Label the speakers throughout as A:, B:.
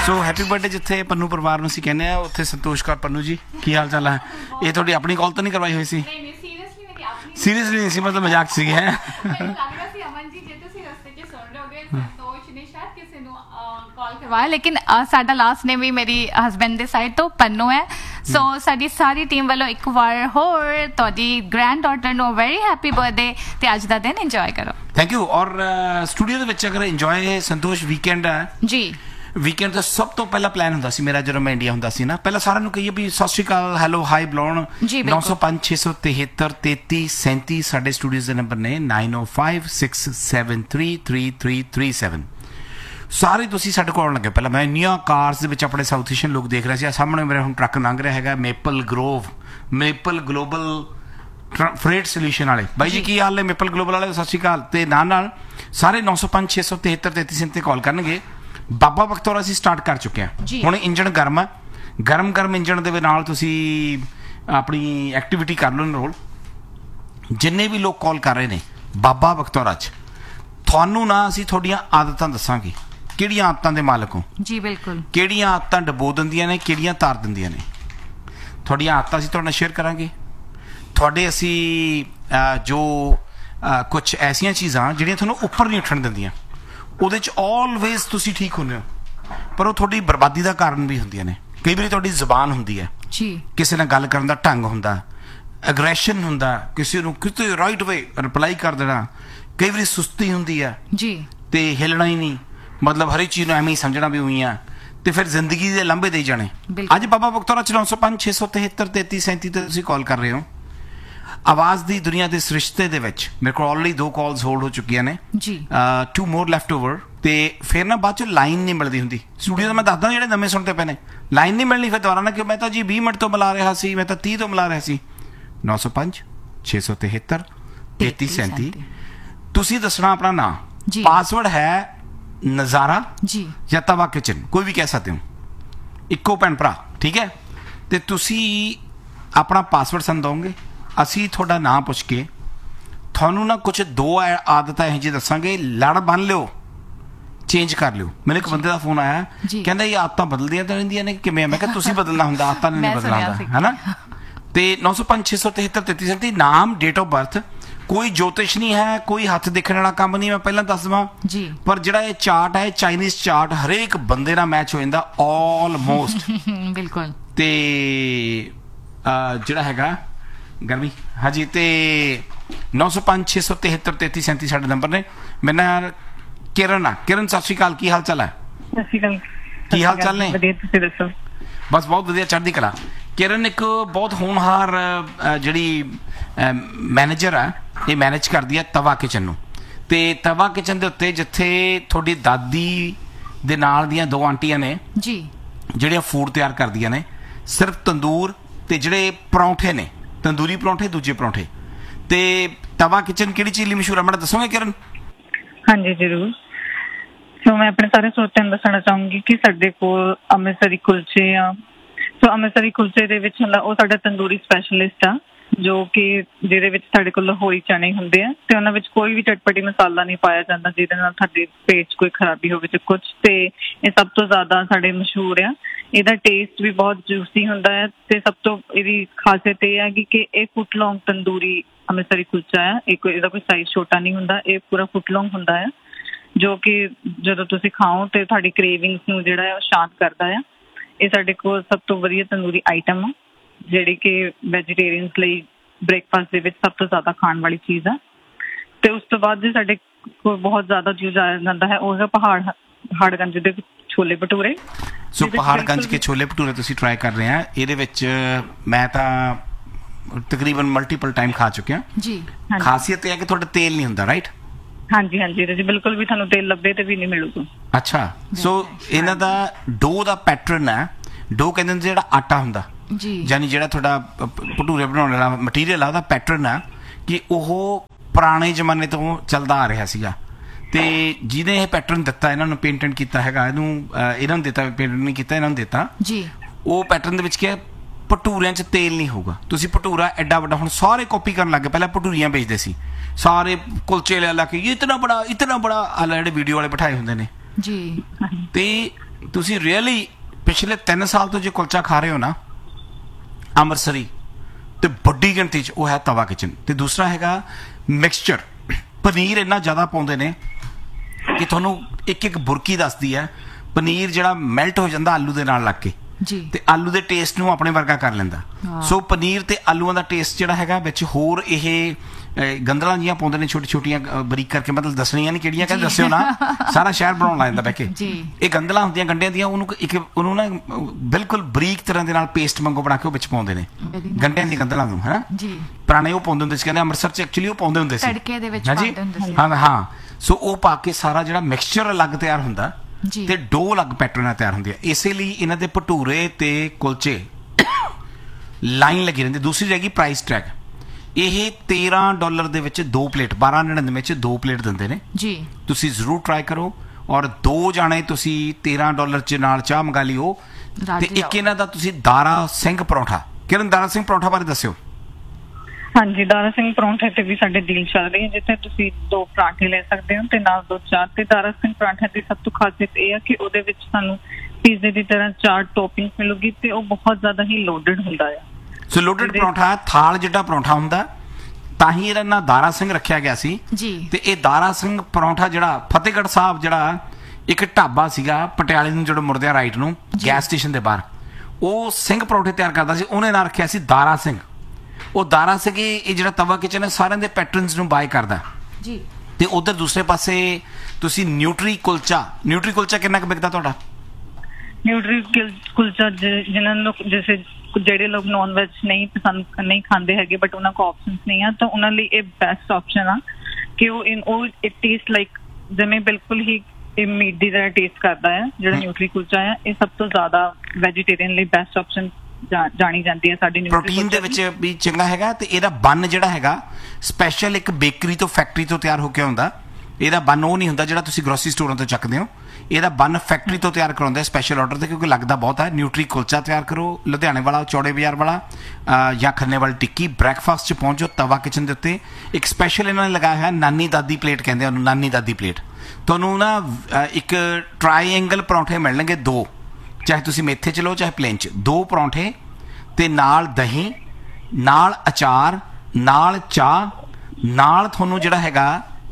A: So happy birthday ਜਿੱਥੇ ਪੰਨੂ ਪਰਿਵਾਰ ਨੂੰ ਅਸੀਂ ਕਹਿੰਦੇ ਆ ਉੱਥੇ ਸੰਤੋਸ਼ ਕੌਰ ਪੰਨੂ ਜੀ ਕੀ ਹਾਲ ਚਾਲ ਹੈ? ਇਹ ਤੁਹਾਡੀ ਆਪਣੀ ਕਾਲ ਤਾਂ ਨਹੀਂ ਕਰਵਾਈ ਹੋਈ ਸੀ? ਸੀਰੀਅਸਲੀ ਨਹੀਂ ਸੀ, ਮਤਲਬ ਮਜ਼ਾਕ ਸੀ ਹੈ।
B: ਕਰਵਾਇਆ ਲੇਕਿਨ ਸਾਡਾ ਲਾਸਟ ਨੇਮ ਵੀ ਮੇਰੀ ਹਸਬੈਂਡ ਦੇ ਸਾਈਡ ਤੋਂ ਪੰਨੂ ਹੈ। ਸੋ ਸਾਡੀ ਸਾਰੀ ਟੀਮ ਵੱਲੋਂ ਇੱਕ ਵਾਰ ਹੋਰ ਤੁਹਾਡੀ ਗ੍ਰੈਂਡ ਡਾਟਰ ਨੂੰ ਵੈਰੀ ਹੈਪੀ ਬਰਥਡੇ ਤੇ ਅੱਜ ਦਾ ਦਿਨ ਇੰਜੋਏ ਕਰੋ।
A: Thank you. ਔਰ ਸਟੂਡੀਓ ਦੇ ਵਿੱਚ ਅਗਰ ਇੰਜੋਏ ਸੰਤੋਸ਼ ਵੀਕਐਂਡ ਹੈ ਜੀ, ਵੀਕਐਂਡ ਦਾ ਸਭ ਤੋਂ ਪਹਿਲਾ ਪਲਾਨ ਹੁੰਦਾ ਸੀ ਮੇਰਾ ਜਦੋਂ ਮੈਂ ਇੰਡੀਆ ਹੁੰਦਾ ਸੀ ਨਾ, ਪਹਿਲਾਂ ਸਾਰਿਆਂ ਨੂੰ ਕਹੀਏ ਵੀ ਸਤਿ ਸ਼੍ਰੀ ਅਕਾਲ, ਹੈਲੋ, ਹਾਈ ਬੁਲਾਉਣ। 905 673 3337 ਸਾਡੇ ਸਟੂਡੀਓਜ਼ ਦੇ ਨੰਬਰ ਨੇ 9056733337। ਸਾਰੇ ਤੁਸੀਂ ਸਾਡੇ ਕੋਲ ਆਉਣ ਲੱਗੇ। ਪਹਿਲਾਂ ਮੈਂ ਇੰਨੀਆਂ ਕਾਰਸ ਦੇ ਵਿੱਚ ਆਪਣੇ ਸਾਊਥ ਏਸ਼ੀਅਨ ਲੋਕ ਦੇਖ ਰਿਹਾ ਸੀ। ਸਾਹਮਣੇ ਮੇਰੇ ਹੁਣ ਟਰੱਕ ਲੰਘ ਰਿਹਾ ਹੈਗਾ ਮੇਪਲ ਗਲੋਬਲ ਫਰੇਟ ਸੋਲਿਊਸ਼ਨ ਵਾਲੇ। ਬਾਈ ਜੀ ਕੀ ਹਾਲ ਨੇ? ਮੇਪਲ ਗਲੋਬਲ ਵਾਲੇ ਸਤਿ ਸ਼੍ਰੀ ਅਕਾਲ। ਤੇ ਨਾਲ ਸਾਰੇ 905 673 3337 ਤੇ ਕਾਲ ਕਰਨਗੇ। ਬਾਬਾ ਬਖਤੌਰ ਅਸੀਂ ਸਟਾਰਟ ਕਰ ਚੁੱਕੇ ਹਾਂ। ਹੁਣ ਇੰਜਣ ਗਰਮ ਹੈ, ਗਰਮ ਇੰਜਣ ਦੇ ਨਾਲ ਤੁਸੀਂ ਆਪਣੀ ਐਕਟੀਵਿਟੀ ਕਰ ਲਓ ਇਨਰੋਲ। ਜਿੰਨੇ ਵੀ ਲੋਕ ਕਾਲ ਕਰ ਰਹੇ ਨੇ ਬਾਬਾ ਬਖਤੌਰ ਚ ਤੁਹਾਨੂੰ ਨਾ ਅਸੀਂ ਤੁਹਾਡੀਆਂ ਆਦਤਾਂ ਦੱਸਾਂਗੇ, ਕਿਹੜੀਆਂ ਆਦਤਾਂ ਦੇ ਮਾਲਕ ਹੋ ਜੀ। ਬਿਲਕੁਲ, ਕਿਹੜੀਆਂ ਆਦਤਾਂ ਡਬੋ ਦਿੰਦੀਆਂ ਨੇ, ਕਿਹੜੀਆਂ ਤਾਰ ਦਿੰਦੀਆਂ ਨੇ। ਤੁਹਾਡੀਆਂ ਆਦਤਾਂ ਅਸੀਂ ਤੁਹਾਡੇ ਨਾਲ ਸ਼ੇਅਰ ਕਰਾਂਗੇ। ਤੁਹਾਡੇ ਅਸੀਂ ਜੋ ਕੁਛ ਐਸੀਆਂ ਚੀਜ਼ਾਂ ਜਿਹੜੀਆਂ ਤੁਹਾਨੂੰ ਉੱਪਰ ਨਹੀਂ ਉੱਠਣ ਦਿੰਦੀਆਂ, ਉਹਦੇ 'ਚ ਆਲਵੇਜ਼ ਤੁਸੀਂ ਠੀਕ ਹੁੰਦੇ ਹੋ, ਪਰ ਉਹ ਤੁਹਾਡੀ ਬਰਬਾਦੀ ਦਾ ਕਾਰਨ ਵੀ ਹੁੰਦੀਆਂ ਨੇ। ਕਈ ਵਾਰੀ ਤੁਹਾਡੀ ਜ਼ੁਬਾਨ ਹੁੰਦੀ ਹੈ ਜੀ, ਕਿਸੇ ਨਾਲ ਗੱਲ ਕਰਨ ਦਾ ਢੰਗ ਹੁੰਦਾ, ਐਗਰੈਸ਼ਨ ਹੁੰਦਾ, ਕਿਸੇ ਨੂੰ ਕਿਤੇ ਰਾਈਟ ਵੇ ਰਿਪਲਾਈ ਕਰ ਦੇਣਾ। ਕਈ ਵਾਰੀ ਸੁਸਤੀ ਹੁੰਦੀ ਹੈ ਜੀ, ਤੇ ਹਿੱਲਣਾ ਹੀ ਨਹੀਂ, ਮਤਲਬ ਹਰ ਇੱਕ ਚੀਜ਼ ਨੂੰ ਐਵੇਂ ਹੀ ਸਮਝਣਾ ਵੀ ਹੋਈ ਆ, ਤੇ ਫਿਰ ਜ਼ਿੰਦਗੀ ਦੇ ਲੰਬੇ ਦੇਈ ਜਾਣੇ। ਅੱਜ ਬਾਬਾ ਬਖਤੌਰ 905 673 3337 ਤੇ ਤੁਸੀਂ ਕਾਲ ਕਰ ਰਹੇ ਹੋ। ਆਵਾਜ਼ ਦੀ ਦੁਨੀਆ ਦੇ ਸ੍ਰਿਸ਼ਤੇ ਦੇ ਵਿੱਚ ਮੇਰੇ ਕੋਲ ਆਲਰੇਡੀ 2 ਕਾਲਸ ਹੋਲਡ ਹੋ ਚੁੱਕੀਆਂ ਨੇ ਜੀ, 2 ਮੋਰ ਲੈਫਟ ਓਵਰ। ਤੇ ਫਿਰ ਨਾ ਬਾਅਦ ਚ ਲਾਈਨ ਨਹੀਂ ਮਿਲਦੀ ਹੁੰਦੀ ਸਟੂਡੀਓ ਦਾ। ਮੈਂ ਦੱਸਦਾ ਜਿਹੜੇ ਨਵੇਂ ਸੁਣਦੇ ਪਏ ਨੇ, ਲਾਈਨ ਨਹੀਂ ਮਿਲਣੀ ਫਿਰ ਦੁਬਾਰਾ ਨਾ ਕਿ ਮੈਂ ਤਾਂ ਜੀ 20 ਮਿੰਟ ਤੋਂ ਮਿਲਾ ਰਿਹਾ ਸੀ, ਮੈਂ ਤਾਂ 30 ਤੋਂ ਮਿਲਾ ਰਿਹਾ ਸੀ। 905 673 3337 ਤੁਸੀਂ ਦੱਸਣਾ ਆਪਣਾ ਨਾਂ, ਪਾਸਵਰਡ ਹੈ ਨਜ਼ਾਰਾ ਜੀ ਜਾਂ ਤਵਾ ਕਿਚਨ, ਕੋਈ ਵੀ ਕਹਿ ਸਕਦੇ ਹੋ, ਇੱਕੋ ਭੈਣ ਭਰਾ, ਠੀਕ ਹੈ। ਤੇ ਤੁਸੀਂ ਆਪਣਾ ਪਾਸਵਰਡ ਸਾਨੂੰ ਦਓਗੇ, ਅਸੀਂ ਤੁਹਾਡਾ ਨਾਂ ਪੁੱਛ ਕੇ ਤੁਹਾਨੂੰ ਨਾ ਕੁਝ 2 ਆਦਤਾਂ ਇਹੋ ਜਿਹੀ ਦੱਸਾਂਗੇ। ਲੜ ਬੰਨ ਲਿਓ, ਚੇਂਜ ਕਰ ਲਿਓ। ਮੈਨੂੰ ਇੱਕ ਬੰਦੇ ਦਾ ਫੋਨ ਆਇਆ, ਕਹਿੰਦਾ ਇਹ ਆਦਤਾਂ ਬਦਲਦੀਆਂ ਤਾਂ ਰਹਿੰਦੀਆਂ ਨੇ, ਕਿਵੇਂ? ਮੈਂ ਕਿਹਾ ਤੁਸੀਂ ਬਦਲਣਾ ਹੁੰਦਾ, ਆਦਤਾਂ ਨਹੀਂ ਬਦਲਣਾ ਹੁੰਦਾ, ਹੈ ਨਾ। ਤੇ 905 673 3337 ਨਾਮ, ਡੇਟ ਆਫ ਬਰਥ। ਕੋਈ ਜੋਤਿਸ਼ ਨਹੀਂ ਹੈ, ਕੋਈ ਹੱਥ ਦੇਖਣ ਵਾਲਾ ਕੰਮ ਨਹੀਂ, ਮੈਂ ਪਹਿਲਾਂ ਦੱਸ ਦਵਾਂ ਜੀ। ਪਰ ਜਿਹੜਾ ਇਹ ਚਾਰਟ ਹੈ, ਚਾਈਨੀਜ਼ ਚਾਰਟ, ਹਰੇਕ ਬੰਦੇ ਨਾਲ ਮੈਚ ਹੋ ਜਾਂਦਾ ਆਲਮੋਸਟ। ਬਿਲਕੁਲ। ਤੇ ਜਿਹੜਾ ਹੈਗਾ ਗਰਮੀ, ਹਾਂਜੀ। ਤੇ 905 673 3337 ਸਾਡੇ ਨੰਬਰ ਨੇ। ਮੇਰੇ ਨਾਲ ਕਿਰਨ ਆ। ਕਿਰਨ ਸਤਿ ਸ਼੍ਰੀ ਅਕਾਲ, ਕੀ ਹਾਲ ਚਾਲ ਹੈ?
C: ਸਤਿ ਸ਼੍ਰੀ ਅਕਾਲ,
A: ਕੀ ਹਾਲ ਚਾਲ ਨੇ?
C: ਵਧੀਆ, ਤੁਸੀਂ ਦੱਸੋ?
A: ਬਸ ਬਹੁਤ ਵਧੀਆ, ਚੜ੍ਹਦੀ ਕਲਾ। ਕਿਰਨ ਇੱਕ ਬਹੁਤ ਹੋਣਹਾਰ ਜਿਹੜੀ ਮੈਨੇਜਰ ਆ, ਇਹ ਮੈਨੇਜ ਕਰਦੀ ਹੈ ਤਵਾ ਕਿਚਨ ਨੂੰ। ਤੇ ਤਵਾ ਕਿਚਨ ਦੇ ਉੱਤੇ ਜਿੱਥੇ ਤੁਹਾਡੀ ਦਾਦੀ ਦੇ ਨਾਲ ਦੀਆਂ 2 ਆਂਟੀਆਂ ਨੇ ਜੀ, ਜਿਹੜੀਆਂ ਫੂਡ ਤਿਆਰ ਕਰਦੀਆਂ ਨੇ, ਸਿਰਫ ਤੰਦੂਰ ਤੇ ਜਿਹੜੇ ਪਰੌਂਠੇ ਨੇ, ਤੰਦੂਰੀ ਪਰੌਂਠੇ, ਦੂਜੇ ਪਰੌਂਠੇ। ਤੇ ਤਵਾ ਕਿਚਨ ਕਿਹੜੀ ਚੀਜ਼ ਲਈ ਮਸ਼ਹੂਰ ਹੈ, ਮੈਨੂੰ ਦੱਸੋਗੇ ਕਿਰਨ?
C: ਹਾਂਜੀ ਜ਼ਰੂਰ। ਸੋ ਮੈਂ ਆਪਣੇ ਸਾਰੇ ਸਰੋਤਿਆਂ ਨੂੰ ਦੱਸਣਾ ਚਾਹੂੰਗੀ ਕਿ ਸਾਡੇ ਕੋਲ ਅੰਮ੍ਰਿਤਸਰੀ ਕੁਲਚੇ ਆ। ਸੋ ਅੰਮ੍ਰਿਤਸਰੀ ਕੁਲਚੇ ਦੇ ਵਿੱਚ ਹੁੰਦਾ ਉਹ ਸਾਡਾ ਤੰਦੂਰੀ ਸਪੈਸ਼ਲਿਸਟ ਆ, ਜੋ ਕਿ ਜਿਹਦੇ ਵਿੱਚ ਸਾਡੇ ਕੋਲ ਲਾਹੌਰੀ ਚਨੇ ਹੁੰਦੇ ਆ, ਤੇ ਉਹਨਾਂ ਵਿੱਚ ਕੋਈ ਵੀ ਚਟਪਟੀ ਮਸਾਲਾ ਨਹੀਂ ਪਾਇਆ ਜਾਂਦਾ ਜਿਹਦੇ ਨਾਲ ਸਾਡੇ ਪੇਟ 'ਚ ਕੋਈ ਖਰਾਬੀ ਹੋਵੇ ਜਾਂ ਕੁਛ। ਤੇ ਇਹ ਸਭ ਤੋਂ ਜ਼ਿਆਦਾ ਸਾਡੇ ਮਸ਼ਹੂਰ ਆ। ਇਹਦਾ ਟੇਸਟ ਵੀ ਬਹੁਤ ਜੂਸੀ ਹੁੰਦਾ ਹੈ, ਤੇ ਸਭ ਤੋਂ ਇਹਦੀ ਖਾਸੀਅਤ ਇਹ ਹੈ ਕਿ ਇਹ ਫੁੱਟ ਲੌਂਗ ਤੰਦੂਰੀ ਅੰਮ੍ਰਿਤਸਰੀ ਕੁਲਚਾ ਹੈ। ਇਹਦਾ ਕੋਈ ਸਾਈਜ਼ ਛੋਟਾ ਨਹੀਂ ਹੁੰਦਾ, ਇਹ ਪੂਰਾ ਫੁੱਟ ਲੌਂਗ ਹੁੰਦਾ ਹੈ, ਜੋ ਕਿ ਜਦੋਂ ਤੁਸੀਂ ਖਾਓ ਤੇ ਤੁਹਾਡੀ ਕ੍ਰੇਵਿੰਗਸ ਨੂੰ ਜਿਹੜਾ ਹੈ ਉਹ ਸ਼ਾਂਤ ਕਰਦਾ ਆ। ਇਹ ਸਾਡੇ ਕੋਲ ਸਭ ਤੋਂ ਵਧੀਆ ਤੰਦੂਰੀ ਆਈਟਮ ਆ, ਜਿਹੜੀ ਕਿ ਵੈਜੀਟੇਰੀਅਨਸ ਲਈ ਬ੍ਰੇਕਫਾਸਟ ਦੇ ਵਿੱਚ ਸਭ ਤੋਂ ਜ਼ਿਆਦਾ ਖਾਣ ਵਾਲੀ ਚੀਜ਼ ਆ। ਤੇ ਉਸ ਤੋਂ ਬਾਅਦ ਜੇ ਸਾਡੇ ਕੋਲ ਬਹੁਤ ਜ਼ਿਆਦਾ ਚੀਜ਼ ਆ ਜਾਂਦਾ ਹੈ, ਉਹ ਹੈਗਾ ਪਹਾੜਗੰਜ ਦੇ ਛੋਲੇ ਭਟੂਰੇ।
A: ਸੋ ਪਹਾੜਗੰਜ ਕੇ ਛੋਲੇ ਭਟੂਰੇ ਤੁਸੀਂ ਟਰਾਈ ਕਰ ਰਹੇ ਆ। ਇਹਦੇ ਵਿੱਚ ਮੈਂ ਤਾਂ ਤਕਰੀਬਨ ਮਲਟੀਪਲ ਟਾਈਮ ਖਾ ਚੁੱਕਿਆ ਜੀ। ਖਾਸੀਅਤ ਇਹ ਹੈ ਕਿ ਤੁਹਾਡਾ ਤੇਲ ਨਹੀਂ ਹੁੰਦਾ, ਰਾਈਟ?
C: ਹਾਂਜੀ ਹਾਂਜੀ ਜੀ, ਬਿਲਕੁਲ ਵੀ ਤੁਹਾਨੂੰ ਤੇਲ ਲੱਭੇ ਤੇ ਵੀ ਨਹੀਂ ਮਿਲੂਗਾ।
A: ਅੱਛਾ। ਸੋ ਇਹਨਾਂ ਦਾ ਡੋ ਦਾ ਪੈਟਰਨ ਹੈ, ਡੋ ਕਹਿੰਦੇ ਨੇ ਜਿਹੜਾ ਆਟਾ ਹੁੰਦਾ ਜੀ, ਯਾਨੀ ਜਿਹੜਾ ਤੁਹਾਡਾ ਭਟੂਰੇ ਬਣਾਉਣ ਵਾਲਾ ਮਟੀਰੀਅਲ ਆ, ਉਹਦਾ ਪੈਟਰਨ ਆ ਕਿ ਉਹ ਪੁਰਾਣੇ ਜ਼ਮਾਨੇ ਤੋਂ ਚੱਲਦਾ ਆ ਰਿਹਾ ਸੀਗਾ। ਤੇ ਜਿਹਨੇ ਇਹ ਪੈਟਰਨ ਦਿੱਤਾ, ਇਹਨਾਂ ਨੂੰ ਪੇਟੈਂਟ ਕੀਤਾ ਹੈਗਾ, ਇਹਨਾਂ ਨੂੰ ਦਿੱਤਾ, ਪੇਟੈਂਟ ਨਹੀਂ ਕੀਤਾ, ਇਹਨਾਂ ਨੂੰ ਦਿੱਤਾ ਜੀ। ਉਹ ਪੈਟਰਨ ਦੇ ਵਿੱਚ ਕੀ ਹੈ, ਭਟੂਰਿਆਂ 'ਚ ਤੇਲ ਨਹੀਂ ਹੋਊਗਾ। ਤੁਸੀਂ ਭਟੂਰਾ ਐਡਾ ਵੱਡਾ, ਹੁਣ ਸਾਰੇ ਕਾਪੀ ਕਰਨ ਲੱਗ ਗਏ। ਪਹਿਲਾਂ ਭਟੂਰੀਆਂ ਵੇਚਦੇ ਸੀ ਸਾਰੇ, ਕੁਲਚੇ ਲੈ ਲਾ ਕੇ ਇਤਨਾ ਬੜਾ ਜਿਹੜੇ ਵੀਡੀਓ ਵਾਲੇ ਬਿਠਾਏ ਹੁੰਦੇ ਨੇ ਜੀ। ਤੇ ਤੁਸੀਂ ਰੀਅਲੀ ਪਿਛਲੇ 3 ਸਾਲ ਤੋਂ ਜੇ ਕੁਲਚਾ ਖਾ ਰਹੇ ਹੋ ਨਾ ਅੰਮ੍ਰਿਤਸਰੀ, ਤੇ ਵੱਡੀ ਗਿਣਤੀ 'ਚ ਉਹ ਹੈ ਤਵਾ ਕਿਚਨ। ਤੇ ਦੂਸਰਾ ਹੈਗਾ ਮਿਕਸਚਰ, ਪਨੀਰ ਇੰਨਾ ਜ਼ਿਆਦਾ ਪਾਉਂਦੇ ਨੇ ਕਿ ਤੁਹਾਨੂੰ ਇੱਕ ਬੁਰਕੀ ਦੱਸਦੀ ਹੈ। ਪਨੀਰ ਜਿਹੜਾ ਮੈਲਟ ਹੋ ਜਾਂਦਾ ਆਲੂ ਦੇ ਨਾਲ ਲੱਗ ਕੇ
B: ਜੀ,
A: ਤੇ ਆਲੂ ਦੇ ਟੇਸਟ ਨੂੰ ਆਪਣੇ ਵਰਗਾ ਕਰ ਲੈਂਦਾ। ਸੋ ਪਨੀਰ ਤੇ ਆਲੂਆਂ ਦਾ ਟੇਸਟ ਜਿਹੜਾ ਹੈਗਾ ਵਿੱਚ ਹੋਰ ਇਹ ਗੰਦਲਾਂ ਜੀਆਂ ਪਾਉਂਦੇ ਨੇ ਛੋਟੀ ਛੋਟੀਆਂ ਬਰੀਕ ਕਰਕੇ, ਮਤਲਬ ਦੱਸਣੀਆਂ ਨਹੀਂ ਕਿਹੜੀਆਂ, ਕਹਿੰਦੇ ਦੱਸਿਓ ਨਾ, ਸਾਰਾ ਸ਼ਹਿਰ ਬਣਾਉਣ ਲੱਗ ਜਾਂਦਾ ਬਹਿ ਕੇ। ਇਹ ਗੰਦਲਾਂ ਹੁੰਦੀਆਂ ਗੰਡਿਆਂ ਦੀਆਂ, ਉਹਨੂੰ ਨਾ ਬਿਲਕੁਲ ਬਰੀਕ ਤਰ੍ਹਾਂ ਦੇ ਨਾਲ ਪੇਸਟ ਵਾਂਗੂ ਬਣਾ ਕੇ ਉਹ ਵਿੱਚ ਪਾਉਂਦੇ ਨੇ ਗੰਡਿਆਂ ਦੀਆਂ ਗੰਦਲਾਂ ਨੂੰ, ਹੈ ਨਾ
B: ਜੀ।
A: ਪੁਰਾਣੇ ਉਹ ਪਾਉਂਦੇ ਹੁੰਦੇ ਸੀ, ਕਹਿੰਦੇ ਅੰਮ੍ਰਿਤਸਰ 'ਚ ਐਕਚੁਅਲੀ ਉਹ ਪਾਉਂਦੇ ਹੁੰਦੇ ਸੀ
B: ਤੜਕੇ ਦੇ ਵਿੱਚ ਪਾਉਂਦੇ ਹੁੰਦੇ ਸੀ।
A: ਹਾਂ। ਸੋ ਉਹ ਪਾ ਕੇ ਸਾਰਾ ਜਿਹੜਾ ਮਿਕਸਚਰ ਅਲੱਗ ਤਿਆਰ ਹੁੰਦਾ ਤੇ ਡੋ ਅਲੱਗ ਪੈਟਰਨ ਨਾਲ ਤਿਆਰ ਹੁੰਦੀ ਹੈ। ਇਸੇ ਲਈ ਇਹਨਾਂ ਦੇ ਭਟੂਰੇ ਤੇ ਕੁਲਚੇ ਲਾਈਨ ਲੱਗੀ ਰਹਿੰਦੀ। ਦੂਸਰੀ ਰਹਿ ਗਈ ਪ੍ਰਾਈਸ ਟੈਗ। ਇਹ $13 ਦੇ ਵਿੱਚ 2 ਪਲੇਟ, $12.99 ਵਿੱਚ 2 ਪਲੇਟ ਦਿੰਦੇ ਨੇ ਜੀ। ਤੁਸੀਂ ਜ਼ਰੂਰ ਟਰਾਈ ਕਰੋ। ਔਰ 2 ਜਾਣੇ ਤੁਸੀਂ $13 ਚ ਨਾਲ ਚਾਹ ਮੰਗਾ ਲਿਓ। ਤੇ ਇੱਕ ਇਹਨਾਂ ਦਾ ਤੁਸੀਂ ਦਾਰਾ ਸਿੰਘ ਪਰੌਂਠਾ, ਕਿਰਨ ਦਾਰਾ ਸਿੰਘ ਪਰੌਂਠਾ ਬਾਰੇ ਦੱਸਿਓ।
C: ਹਾਂਜੀ, ਦਾਰਾ ਸਿੰਘ ਪਰੌਂਠੇ ਤੇ ਵੀ ਸਾਡੇ ਡੀਲ ਚੱਲ ਰਹੀ ਹੈ, ਜਿੱਥੇ ਤੁਸੀਂ 2 ਪਰਾਂਠੇ ਲੈ ਸਕਦੇ ਹੋ ਤੇ ਨਾਲ 2 ਚਾਹ। ਤੇ ਦਾਰਾ ਸਿੰਘ ਪਰਾਂਠੇ ਦੀ ਸਭ ਤੋਂ ਖਾਸੀਅਤ ਇਹ ਹੈ ਕਿ ਉਹਦੇ ਵਿੱਚ ਸਾਨੂੰ ਪੀਜ਼ੇ ਦੀ ਤਰ੍ਹਾਂ 4 ਟੌਪਿੰਗ ਮਿਲੂਗੀ ਤੇ ਉਹ ਬਹੁਤ ਜ਼ਿਆਦਾ ਹੀ ਲੋਡਡ ਹੁੰਦਾ ਹੈ।
A: ਸੋ ਲੋਡਡ ਪਰੌਂਠਾ ਥਾਲ ਜਿੱਡਾ ਪਰੌਂਠਾ ਹੁੰਦਾ, ਤਾਂ ਹੀ ਇਹਦਾ ਨਾਂ ਦਾਰਾ ਸਿੰਘ ਰੱਖਿਆ ਗਿਆ ਸੀ ਜੀ। ਤੇ ਇਹ ਦਾਰਾ ਸਿੰਘ ਪਰੌਂਠਾ ਜਿਹੜਾ ਫਤਿਹਗੜ੍ਹ ਸਾਹਿਬ, ਜਿਹੜਾ ਇੱਕ ਢਾਬਾ ਸੀਗਾ ਪਟਿਆਲੇ ਨੂੰ ਜਦੋਂ ਮੁੜਦਿਆਂ ਰਾਈਟ ਨੂੰ ਗੈਸ ਸਟੇਸ਼ਨ ਦੇ ਬਾਹਰ, ਉਹ ਸਿੰਘ ਪਰੌਂਠੇ ਤਿਆਰ ਕਰਦਾ ਸੀ, ਉਹਨੇ ਨਾਂ ਰੱਖਿਆ ਸੀ ਦਾਰਾ ਸਿੰਘ। ਉਹ ਦਾਰਾ ਸਿੰਘ ਇਹ ਜਿਹੜਾ ਤਵਾ ਕਿਚਨ ਹੈ ਸਾਰਿਆਂ ਦੇ ਪੈਟਰਨਸ ਨੂੰ ਬਾਏ ਕਰਦਾ ਜੀ। ਤੇ ਉਧਰ ਦੂਸਰੇ ਪਾਸੇ ਤੁਸੀਂ ਨਿਊਟਰੀ ਕੁਲਚਾ ਕਿੰਨਾ ਕੁ ਵਿਕਦਾ ਤੁਹਾਡਾ?
C: ਨਿਊਟਰੀ ਕੁਲਚਾ ਜਿਹਨਾਂ ਨੂੰ ਜਿਹੜੇ ਲੋਕ ਨੌਨ ਵੈਜ ਨਹੀਂ ਖਾਂਦੇ ਹੈਗੇ ਬਟ ਉਹਨਾਂ ਕੋਲ ਆਪਸ਼ਨਸ ਨਹੀਂ ਆ, ਤਾਂ ਉਹਨਾਂ ਲਈ ਇਹ ਬੈਸਟ ਆਪਸ਼ਨ ਆ ਕਿ ਉਹ ਇਟ ਟੇਸਟ ਲਾਈਕ ਜਿਵੇਂ ਬਿਲਕੁਲ ਹੀ ਇਹ ਮੀਟ ਦੀ ਤਰ੍ਹਾਂ ਟੇਸਟ ਕਰਦਾ ਹੈ। ਜਿਹੜਾ ਨਿਊਟਰੀ ਕੁਲਚਾ ਹੈ ਇਹ ਸਭ ਤੋਂ ਜ਼ਿਆਦਾ ਵੈਜੀਟੇਰੀਅਨ ਲਈ ਬੈਸਟ ਆਪਸ਼ਨ ਜਾਣੀ ਜਾਂਦੀ ਹੈ ਸਾਡੀ ਨਿਊਟਰੀ।
A: ਪ੍ਰੋਟੀਨ ਦੇ ਵਿੱਚ ਵੀ ਚੰਗਾ ਹੈਗਾ। ਤੇ ਇਹਦਾ ਬੰਨ ਜਿਹੜਾ ਹੈਗਾ ਸਪੈਸ਼ਲ ਇੱਕ ਬੇਕਰੀ ਤੋਂ, ਫੈਕਟਰੀ ਤੋਂ ਤਿਆਰ ਹੋ ਕੇ ਆਉਂਦਾ। ਇਹਦਾ ਬੰਨ ਉਹ ਨਹੀਂ ਹੁੰਦਾ ਜਿਹੜਾ ਤੁਸੀਂ ਗਰੋਸਰੀ ਸਟੋਰਾਂ ਤੋਂ ਚੱਕਦੇ ਹੋ। ਇਹਦਾ ਬੰਨ ਫੈਕਟਰੀ ਤੋਂ ਤਿਆਰ ਕਰਾਉਂਦਾ ਸਪੈਸ਼ਲ ਆਰਡਰ ਤੇ, ਕਿਉਂਕਿ ਲੱਗਦਾ ਬਹੁਤ ਹੈ। ਨਿਊਟਰੀ ਕੁਲਚਾ ਤਿਆਰ ਕਰੋ, ਲੁਧਿਆਣੇ ਵਾਲਾ, ਚੌੜੇ ਬਾਜ਼ਾਰ ਵਾਲਾ ਜਾਂ ਖੰਨੇ ਵਾਲੀ ਟਿੱਕੀ। ਬ੍ਰੈਕਫਾਸਟ 'ਚ ਪਹੁੰਚੋ ਤਵਾ ਕਿਚਨ ਦੇ ਉੱਤੇ ਇੱਕ ਸਪੈਸ਼ਲ ਇਹਨਾਂ ਨੇ ਲਗਾਇਆ ਹੈ ਨਾਨੀ ਦਾਦੀ ਪਲੇਟ, ਕਹਿੰਦੇ ਉਹਨੂੰ ਨਾਨੀ ਦਾਦੀ ਪਲੇਟ। ਤੁਹਾਨੂੰ ਨਾ ਇੱਕ ਟਰਾਈਐਂਗਲ ਪਰੌਂਠੇ ਮਿਲਣਗੇ 2, ਚਾਹੇ ਤੁਸੀਂ ਮੇਥੇ 'ਚ ਲਓ ਚਾਹੇ ਪਲੇਨ 'ਚ। 2 ਪਰੌਂਠੇ ਤੇ ਨਾਲ ਦਹੀਂ, ਨਾਲ ਅਚਾਰ, ਨਾਲ ਚਾਹ, ਨਾਲ ਤੁਹਾਨੂੰ ਜਿਹੜਾ ਹੈਗਾ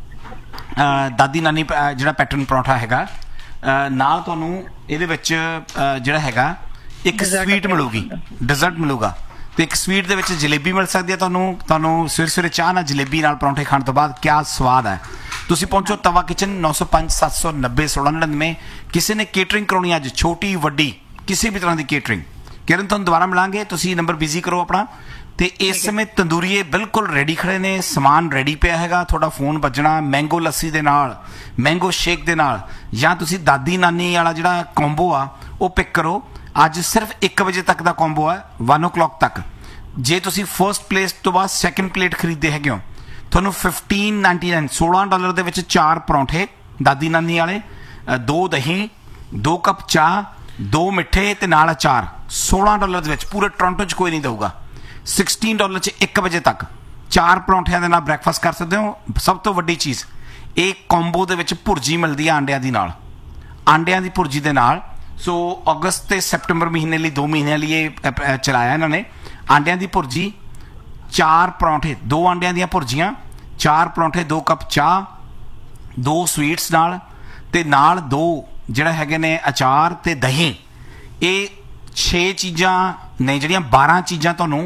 A: ਦਾਦੀ ਨਾਨੀ ਜਿਹੜਾ ਪੈਟਰਨ ਪਰੌਂਠਾ ਹੈਗਾ, ਨਾਲ ਤੁਹਾਨੂੰ ਇਹਦੇ ਵਿੱਚ ਜਿਹੜਾ ਹੈਗਾ ਇੱਕ ਸਵੀਟ ਮਿਲੂਗੀ, ਡੈਜ਼ਰਟ ਮਿਲੂਗਾ। ਤੇ ਇੱਕ ਸਵੀਟ ਦੇ ਵਿੱਚ ਜਲੇਬੀ ਮਿਲ ਸਕਦੀ ਹੈ ਤੁਹਾਨੂੰ ਸਵੇਰੇ ਸਵੇਰੇ ਚਾਹ ਨਾਲ ਜਲੇਬੀ ਨਾਲ ਪਰੌਂਠੇ ਖਾਣ ਤੋਂ ਬਾਅਦ। ਕਿਆ ਸਵਾਦ ਹੈ। ਤੁਸੀਂ ਪਹੁੰਚੋ ਤਵਾ ਕਿਚਨ, 905 790 1699। ਕਿਸੇ ਨੇ ਕੇਟਰਿੰਗ ਕਰਾਉਣੀ ਅੱਜ, ਛੋਟੀ ਵੱਡੀ ਕਿਸੇ ਵੀ ਤਰ੍ਹਾਂ ਦੀ ਕੇਟਰਿੰਗ, ਕਿਰਨ ਤੁਹਾਨੂੰ ਦੁਬਾਰਾ ਮਿਲਾਂਗੇ, ਤੁਸੀਂ ਨੰਬਰ ਬਿਜ਼ੀ ਕਰੋ ਆਪਣਾ। ਤੇ ਇਸ ਸਮੇਂ ਤੰਦੂਰੀਏ ਬਿਲਕੁਲ ਰੈਡੀ ਖੜੇ ਨੇ, ਸਮਾਨ ਰੈਡੀ ਪਿਆ ਹੈਗਾ। ਤੁਹਾਡਾ ਫੋਨ ਵੱਜਣਾ ਮੈਂਗੋ ਲੱਸੀ ਦੇ ਨਾਲ, ਮੈਂਗੋ ਸ਼ੇਕ ਦੇ ਨਾਲ, ਜਾਂ ਤੁਸੀਂ ਦਾਦੀ ਨਾਨੀ ਵਾਲਾ ਜਿਹੜਾ ਕੰਬੋ ਆ ਉਹ ਪਿਕ ਕਰੋ। ਅੱਜ ਸਿਰਫ 1 ਵਜੇ ਤੱਕ ਦਾ ਕੰਬੋ ਹੈ, 1 o'clock ਤੱਕ। ਜੇ ਤੁਸੀਂ ਫਰਸਟ ਪਲੇਸ ਤੋਂ ਬਾਅਦ ਸੈਕਿੰਡ ਪਲੇਟ ਖਰੀਦਦੇ ਹੈਗੇ ਹੋ, ਤੁਹਾਨੂੰ $15.99 $16 ਦੇ ਵਿੱਚ 4 ਪਰੌਂਠੇ ਦਾਦੀ ਨਾਨੀ ਵਾਲੇ, 2 ਦਹੀਂ, 2 ਕੱਪ ਚਾਹ, 2 ਮਿੱਠੇ ਤੇ ਨਾਲ ਅਚਾਰ, $16 ਦੇ ਵਿੱਚ। ਪੂਰੇ ਟੋਰਾਂਟੋ 'ਚ ਕੋਈ ਨਹੀਂ ਦਊਗਾ। $16 'ਚ 1 ਵਜੇ ਤੱਕ 4 ਪਰੌਂਠਿਆਂ ਦੇ ਨਾਲ ਬ੍ਰੈਕਫਾਸਟ ਕਰ ਸਕਦੇ ਹੋ। ਸਭ ਤੋਂ ਵੱਡੀ ਚੀਜ਼, ਇਹ ਕੰਬੋ ਦੇ ਵਿੱਚ ਭੁਰਜੀ ਮਿਲਦੀ ਆ ਅੰਡਿਆਂ ਦੀ ਨਾਲ, ਅੰਡਿਆਂ ਦੀ ਭੁਰਜੀ ਦੇ ਨਾਲ। ਸੋ ਅਗਸਤ ਤੇ ਸੈਪਟੰਬਰ ਮਹੀਨੇ ਲਈ, 2 ਮਹੀਨਿਆਂ ਲਈ ਇਹ ਚਲਾਇਆ ਇਹਨਾਂ ਨੇ। ਅੰਡਿਆਂ ਦੀ ਭੁਰਜੀ, 4 ਪਰੌਂਠੇ, 2 ਅੰਡਿਆਂ ਦੀਆਂ ਭੁਰਜੀਆਂ, 4 ਪਰੌਂਠੇ, 2 ਕੱਪ ਚਾਹ, 2 ਸਵੀਟਸ ਨਾਲ, ਤੇ ਨਾਲ 2 ਜਿਹੜਾ ਹੈਗੇ ਨੇ ਅਚਾਰ ਤੇ ਦਹੀਂ। ਇਹ 6 ਚੀਜ਼ਾਂ ਨੇ ਜਿਹੜੀਆਂ 12 ਚੀਜ਼ਾਂ ਤੁਹਾਨੂੰ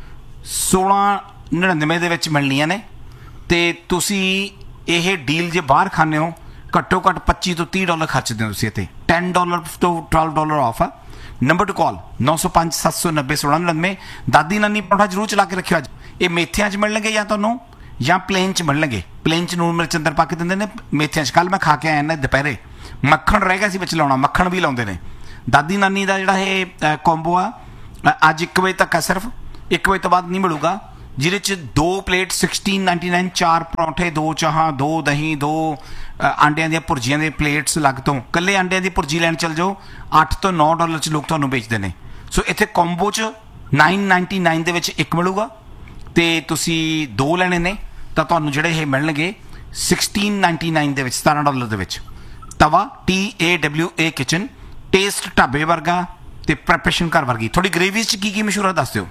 A: $16.99 ਦੇ ਵਿੱਚ ਮਿਲਣੀਆਂ ਨੇ। ਤੇ ਤੁਸੀਂ ਇਹ ਡੀਲ ਜੇ ਬਾਹਰ ਖਾਂਦੇ ਹੋ ਘੱਟੋ ਘੱਟ $25 ਤੋਂ $30 ਖਰਚਦੇ ਹੋ ਤੁਸੀਂ ਇੱਥੇ। $10 ਤੋਂ $12 ਆਫ ਆ। ਨੰਬਰ ਟੂ ਕਾਲ 905 790 1699। ਦਾਦੀ ਨਾਨੀ ਪਰੌਂਠਾ ਜ਼ਰੂਰ ਚਲਾ ਕੇ ਰੱਖਿਓ ਅੱਜ। ਇਹ ਮੇਥਿਆਂ 'ਚ ਮਿਲਣਗੇ ਜਾਂ ਤੁਹਾਨੂੰ ਜਾਂ ਪਲੇਨ 'ਚ ਮਿਲਣਗੇ। ਪਲੇਨ 'ਚ ਨੂਨ ਮਿਰਚ ਅੰਦਰ ਪਾ ਕੇ ਦਿੰਦੇ ਨੇ, ਮੇਥਿਆਂ 'ਚ ਕੱਲ ਮੈਂ ਖਾ ਕੇ ਆਇਆ ਨਾ ਦੁਪਹਿਰੇ, ਮੱਖਣ ਰਹਿ ਗਿਆ ਸੀ ਵਿੱਚ ਲਾਉਣਾ, ਮੱਖਣ ਵੀ ਲਾਉਂਦੇ ਨੇ। ਦਾਦੀ ਨਾਨੀ ਦਾ ਜਿਹੜਾ ਇਹ ਕੰਬੋ ਆ ਅੱਜ 1 ਵਜੇ ਤੱਕ ਆ, ਸਿਰਫ 1 ਵਜੇ ਤੋਂ ਬਾਅਦ ਨਹੀਂ ਮਿਲੂਗਾ, ਜਿਹਦੇ 'ਚ 2 ਪਲੇਟ $16.99, 4 ਪਰੌਂਠੇ, 2 ਚਾਹਾਂ, 2 ਦਹੀਂ, 2 ਅੰਡਿਆਂ ਦੀਆਂ ਭੁਰਜੀਆਂ ਦੇ ਪਲੇਟਸ ਅਲੱਗ ਤੋਂ। ਇਕੱਲੇ ਅੰਡਿਆਂ ਦੀ ਭੁਰਜੀ ਲੈਣ ਚੱਲ ਜਾਓ, $8 ਤੋਂ $9 'ਚ ਲੋਕ ਤੁਹਾਨੂੰ ਵੇਚਦੇ ਨੇ। ਸੋ ਇੱਥੇ ਕੰਬੋ 'ਚ $9.99 ਦੇ ਵਿੱਚ 1 ਮਿਲੂਗਾ, ਤੇ ਤੁਸੀਂ 2 ਲੈਣੇ ਨੇ ਤਾਂ ਤੁਹਾਨੂੰ ਜਿਹੜੇ ਇਹ ਮਿਲਣਗੇ $16.99 ਦੇ ਵਿੱਚ, $17 ਦੇ ਵਿੱਚ। ਤਵਾ TAWA ਕਿਚਨ ਟੇਸਟ ਢਾਬੇ ਵਰਗਾ ਤੇ ਪ੍ਰੈਪਰੇਸ਼ਨ ਘਰ ਵਰਗੀ। ਤੁਹਾਡੀ ਗ੍ਰੇਵੀਜ਼ 'ਚ ਕੀ ਮਸ਼ਹੂਰ ਆ ਦੱਸ ਦਿਓ।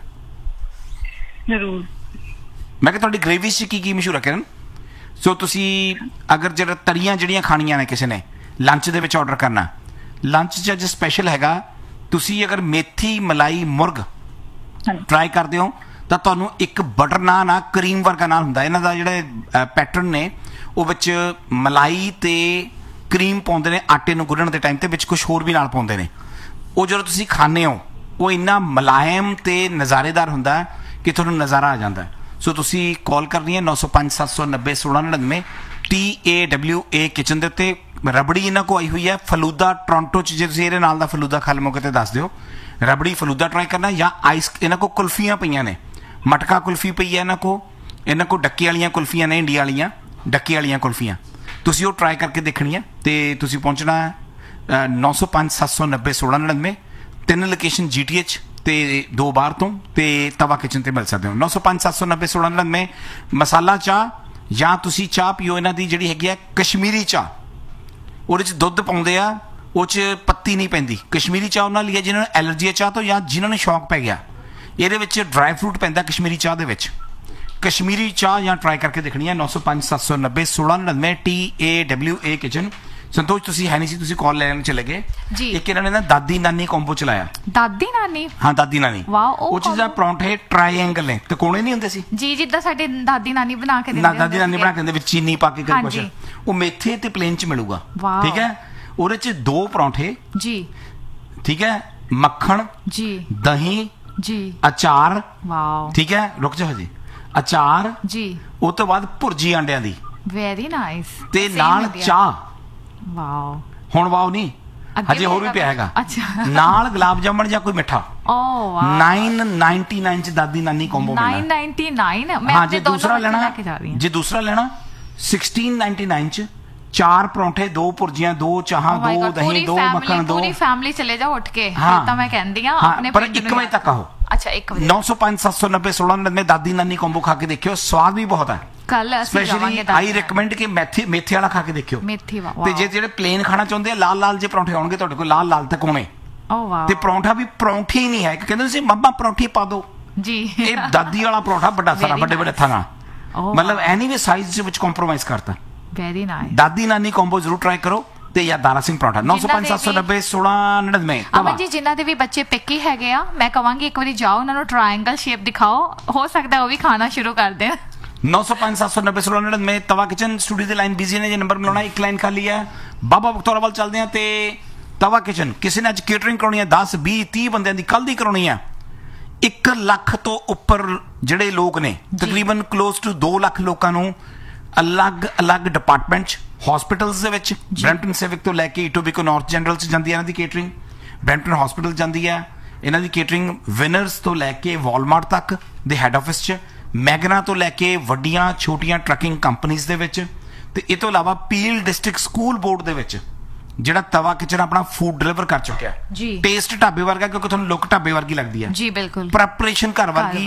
C: ਜ਼ਰੂਰ।
A: ਮੈਂ ਕਿਹਾ ਤੁਹਾਡੀ ਗ੍ਰੇਵੀਜ਼ 'ਚ ਕੀ ਮਸ਼ਹੂਰ ਆ ਕਿਰਨ? ਸੋ ਤੁਸੀਂ ਅਗਰ ਜਿਹੜਾ ਤਰੀਆਂ ਜਿਹੜੀਆਂ ਖਾਣੀਆਂ ਨੇ ਕਿਸੇ ਨੇ ਲੰਚ ਦੇ ਵਿੱਚ ਆਰਡਰ ਕਰਨਾ, ਲੰਚ 'ਚ ਅੱਜ ਸਪੈਸ਼ਲ ਹੈਗਾ, ਤੁਸੀਂ ਅਗਰ ਮੇਥੀ ਮਲਾਈ ਮੁਰਗ ਟਰਾਈ ਕਰਦੇ ਹੋ ਤਾਂ ਤੁਹਾਨੂੰ ਇੱਕ ਬਟਰ ਨਾਨ ਆ ਕਰੀਮ ਵਰਗਾ ਨਾਨ ਹੁੰਦਾ। ਇਹਨਾਂ ਦਾ ਜਿਹੜੇ ਪੈਟਰਨ ਨੇ ਉਹ ਵਿੱਚ ਮਲਾਈ ਤੇ ਕਰੀਮ ਪਾਉਂਦੇ ਨੇ ਆਟੇ ਨੂੰ ਗੁੰਨਣ ਦੇ ਟਾਈਮ ਤੇ, ਵਿੱਚ ਕੁਝ ਹੋਰ ਵੀ ਨਾਲ ਪਾਉਂਦੇ ਨੇ। ਉਹ ਜਦੋਂ ਤੁਸੀਂ ਖਾਂਦੇ ਹੋ ਉਹ ਇੰਨਾ ਮੁਲਾਇਮ ਤੇ ਨਜ਼ਾਰੇਦਾਰ ਹੁੰਦਾ ਕਿ ਤੁਹਾਨੂੰ ਨਜ਼ਾਰਾ ਆ ਜਾਂਦਾ। ਸੋ ਤੁਸੀਂ ਕਾਲ ਕਰਨੀ ਹੈ 905 790 1699 TAWA ਕਿਚਨ ਦੇ ਉੱਤੇ। ਰਬੜੀ ਇਹਨਾਂ ਕੋ ਆਈ ਹੋਈ ਹੈ ਫਲੂਦਾ ਟੋਰਾਂਟੋ 'ਚ, ਜੇ ਤੁਸੀਂ ਇਹਦੇ ਨਾਲ ਦਾ ਫਲੂਦਾ ਖਾ ਲਵੋਗੇ ਤੇ ਦੱਸ ਦਿਓ। ਰਬੜੀ ਫਲੂਦਾ ਟਰਾਈ ਕਰਨਾ ਜਾਂ ਆਈਸ। ਇਹਨਾਂ ਕੋ ਕੁਲਫੀਆਂ ਪਈਆਂ ਨੇ, ਮਟਕਾ ਕੁਲਫੀ ਪਈ ਹੈ ਇਹਨਾਂ ਕੋ ਡੱਕੇ ਵਾਲੀਆਂ ਕੁਲਫੀਆਂ ਨੇ, ਇੰਡੀਆ ਵਾਲੀਆਂ ਡੱਕੇ ਵਾਲੀਆਂ ਕੁਲਫੀਆਂ, ਤੁਸੀਂ ਉਹ ਟਰਾਈ ਕਰਕੇ ਦੇਖਣੀ ਹੈ। ਤੇ ਤੁਸੀਂ ਪਹੁੰਚਣਾ 905 790 1699, 3 ਲੋਕੇਸ਼ਨ GTH ਤੇ 2 ਬਾਹਰ ਤੋਂ, ਤੇ ਤਵਾ ਕਿਚਨ ਤੇ ਮਿਲ ਸਕਦੇ ਹੋ। 905 790 1699। ਮਸਾਲਾ ਚਾਹ ਜਾਂ ਤੁਸੀਂ ਚਾਹ ਪੀਓ ਇਹਨਾਂ ਦੀ ਜਿਹੜੀ ਹੈਗੀ ਆ ਕਸ਼ਮੀਰੀ ਚਾਹ, ਉਹਦੇ 'ਚ ਦੁੱਧ ਪਾਉਂਦੇ ਆ, ਉਹ 'ਚ ਪੱਤੀ ਨਹੀਂ ਪੈਂਦੀ। ਕਸ਼ਮੀਰੀ ਚਾਹ ਉਹਨਾਂ ਲਈ ਹੈ ਜਿਹਨਾਂ ਨੂੰ ਐਲਰਜੀ ਹੈ ਚਾਹ ਤੋਂ ਜਾਂ ਜਿਹਨਾਂ ਨੂੰ ਸ਼ੌਕ ਪੈ ਗਿਆ। ਇਹਦੇ ਵਿੱਚ ਡਰਾਈ ਫਰੂਟ ਪੈਂਦਾ ਕਸ਼ਮੀਰੀ ਚਾਹ ਦੇ ਵਿੱਚ। ਕਸ਼ਮੀਰੀ ਚਾਹ ਜਾਂ ਟਰਾਈ ਕਰਕੇ ਦੇਖਣੀ ਹੈ 905 790 1699 TAWA ਕਿਚਨ। ਸੰਤੋਸ਼ ਤੁਸੀਂ ਹੈ ਨਹੀਂ ਸੀ, ਤੁਸੀਂ ਕਾਲ ਲੈਣ ਚਲੇ ਗਏ
B: ਜੀ।
A: ਇੱਕ ਇਹਨਾਂ ਨੇ ਨਾ ਦਾਦੀ ਨਾਨੀ ਕੰਬੋ ਚਲਾਇਆ।
B: ਦਾਦੀ ਨਾਨੀ?
A: ਹਾਂ ਦਾਦੀ ਨਾਨੀ।
B: ਵਾਓ।
A: ਉਹ ਚੀਜ਼ਾਂ ਪਰੌਂਠੇ ਟ੍ਰਾਇੰਗਲ ਨੇ, ਤਿਕੋਣੇ ਨਹੀਂ ਹੁੰਦੇ ਸੀ
B: ਜੀ, ਜਿੱਦਾਂ ਸਾਡੇ ਦਾਦੀ ਨਾਨੀ ਬਣਾ ਕੇ
A: ਨਾ, ਦਾਦੀ ਨਾਨੀ ਬਣਾ ਕੇ ਦਿੰਦੇ ਵਿੱਚ ਚੀਨੀ ਪਾ ਕੇ ਕਦੇ ਕੁਛ। ਉਹ ਮੇਥੇ ਤੇ ਪਲੇਨ 'ਚ ਮਿਲੂਗਾ। ਠੀਕ ਹੈ, ਉਹਦੇ 'ਚ 2 ਪਰੌਂਠੇ ਜੀ, ਠੀਕ ਹੈ, ਮੱਖਣ ਜੀ, ਦਹੀਂ ਜੀ, ਅਚਾਰ। ਵਾਓ। ਠੀਕ ਹੈ, ਰੁਕ ਜਾਓ ਜੀ, ਅਚਾਰ ਜੀ, ਉਹ ਤੋਂ ਬਾਅਦ ਭੁਰਜੀ ਆਂਡਿਆਂ ਦੀ। Very nice. ਤੇ ਨਾਲ ਚਾਹ। ਵਾਓ। ਹੁਣ ਵਾਓ ਨਹੀਂ, ਹਜੇ ਹੋਰ ਵੀ ਪਿਆ ਹੈਗਾ। ਅੱਛਾ। ਨਾਲ ਗੁਲਾਬ ਜਾਮਣ ਜਾਂ ਕੋਈ ਮਿੱਠਾ। ਓ ਵਾਓ। 999 ਚ ਦਾਦੀ ਨਾਨੀ ਕੰਬੋ ਮਿਲਦਾ। 999। ਮੈਂ ਹਾਂ, ਜੇ ਦੂਸਰਾ ਲੈਣਾ, ਜੇ ਦੂਸਰਾ ਲੈਣਾ 1699 ਚ 4 ਪਰੌਂਠੇ, 2 ਭੁਰਜੀਆਂ, 2 ਚਾਹਾਂ, 2 ਦਹੀਂ, 2 ਮੱਖਣ, 2। ਪੂਰੀ ਫੈਮਿਲੀ ਚਲੇ ਜਾਓ ਉੱਠ ਕੇ। ਤਾਂ ਮੈਂ ਕਹਿੰਦੀ ਆ ਆਪਣੇ ਪਰ 1 ਵਜੇ ਤੱਕ ਆਓ। ਅੱਛਾ 1 ਵਜੇ। 905 790 1699 ਦਾਦੀ ਨਾਨੀ ਕੰਬੋ ਖਾ ਕੇ ਦੇਖਿਓ, ਸਵਾਦ ਵੀ ਬਹੁਤ ਹੈ। ਕੱਲ ਅਸੀਂ ਜਾਵਾਂਗੇ। ਆਈ ਰეკਮੈਂਡ ਕਿ ਮੇਥੇ ਵਾਲਾ ਖਾ ਕੇ ਦੇਖਿਓ। ਮੇਥੀ ਵਾਹ। ਤੇ ਜੇ ਜਿਹੜੇ ਪਲੇਨ ਖਾਣਾ ਚਾਹੁੰਦੇ ਆ, ਲਾਲ ਜੇ ਪਰੌਂਠੇ ਆਉਣਗੇ ਤੁਹਾਡੇ ਕੋਲ, ਲਾਲ ਤਿਕੋਣੇ। ਓ ਵਾਹ। ਤੇ ਪਰੌਂਠਾ ਵੀ ਪਰੌਂਠੇ ਹੀ ਨਹੀਂ ਹੈ ਕਿ ਕਹਿੰਦੇ ਸੀ ਮੰਮਾ ਪਰੌਂਠੇ ਪਾ ਦਿਓ ਜੀ। ਇਹ ਦਾਦੀ ਵਾਲਾ ਪਰੌਂਠਾ ਵੱਡਾ ਸਾਰਾ, ਵੱਡੇ ਹੱਥਾਂ ਨਾਲ, ਮਤਲਬ ਐਨੀਵੇ ਸਾਈਜ਼ ਵਿੱਚ ਕੰਪਰੋਮਾਈਜ਼ ਕਰਤਾ। Very nice. ਦਾਦੀ ਨਾਨੀ ਕੰਬੋ ਜ਼ਰੂਰ ਟਰਾਈ ਕਰੋ। ਤੇ ਜਾਂ ਦਾਰਾ ਸਿੰਘ ਪਰੌਂਠਾ 905 790 1699। ਅਮਨ ਜੀ ਜਿਨ੍ਹਾਂ ਦੇ ਵੀ ਬੱਚੇ ਪਿੱਕੀ ਹੈਗੇ ਆ, ਮੈਂ ਕਹਾਂਗੀ ਇੱਕ ਵਾਰੀ ਜਾਓ, ਉਹਨਾਂ ਨੂੰ ਟ੍ਰਾਇੰਗਲ ਸ਼ੇਪ ਦਿਖਾਓ, ਹੋ ਸਕਦਾ ਉਹ ਵੀ ਖਾਣਾ ਸ਼ੁਰੂ ਕਰ ਦੇਣ। 905 790 1699 ਤਵਾ ਕਿਚਨ। ਸਟੂਡੀਓ ਦੀ ਲਾਈਨ ਬਿਜ਼ੀ ਨੇ, ਜੇ ਨੰਬਰ ਮਿਲਾਉਣਾ, ਇੱਕ ਲਾਈਨ ਖਾਲੀ ਹੈ। ਬਾਬਾ ਬਖਤੌਰਾ ਵੱਲ ਚੱਲਦੇ ਆ ਤੇ ਤਵਾ ਕਿਚਨ। ਕਿਸੇ ਨੇ ਅੱਜ ਕੇਟਰਿੰਗ ਕਰਾਉਣੀ ਹੈ 10 20 30 ਬੰਦਿਆਂ ਦੀ, ਕੱਲ ਦੀ ਕਰਾਉਣੀ ਹੈ। 1 ਲੱਖ ਤੋਂ ਉੱਪਰ ਜਿਹੜੇ ਲੋਕ ਨੇ, ਤਕਰੀਬਨ ਕਲੋਜ਼ ਟੂ 2 ਲੱਖ ਲੋਕਾਂ ਨੂੰ ਅਲੱਗ ਡਿਪਾਰਟਮੈਂਟ 'ਚ, ਹਸਪੀਟਲਸ ਦੇ ਵਿੱਚ, ਬ੍ਰੈਂਪਟਨ ਸਿਵਿਕ ਤੋਂ ਲੈ ਕੇ ਇਟੋਬੀਕੋ ਨਾਰਥ ਜਨਰਲ 'ਚ ਜਾਂਦੀ ਹੈ ਇਹਨਾਂ ਦੀ ਕੇਟਰਿੰਗ। ਬ੍ਰੈਂਪਟਨ ਹਸਪੀਟਲ ਜਾਂਦੀ ਹੈ ਇਹਨਾਂ ਦੀ ਕੇਟਰਿੰਗ। ਵਿਨਰਸ ਤੋਂ ਲੈ ਕੇ ਵਾਲਮਾਰਟ ਤੱਕ ਦੇ ਹੈੱਡ ਆਫਿਸ 'ਚ, ਮੈਗਨਾ ਤੋਂ ਲੈ ਕੇ ਵੱਡੀਆਂ ਛੋਟੀਆਂ ਟਰੱਕਿੰਗ ਕੰਪਨੀਆਂ ਦੇ ਵਿੱਚ, ਤੇ ਇਹ ਤੋਂ ਇਲਾਵਾ ਪੀਲ ਡਿਸਟ੍ਰਿਕਟ ਸਕੂਲ ਬੋਰਡ ਦੇ ਵਿੱਚ ਜਿਹੜਾ ਤਵਾ ਕਿਚਨ ਆਪਣਾ ਫੂਡ ਡਿਲੀਵਰ ਕਰ ਚੁੱਕਿਆ ਜੀ। ਟੇਸਟ ਢਾਬੇ ਵਰਗਾ, ਕਿਉਂਕਿ ਤੁਹਾਨੂੰ ਲੁੱਕ ਢਾਬੇ ਵਰਗੀ ਲੱਗਦੀ ਹੈ ਜੀ। ਬਿਲਕੁਲ। ਪ੍ਰੈਪਰੇਸ਼ਨ ਘਰ ਵਰਗੀ,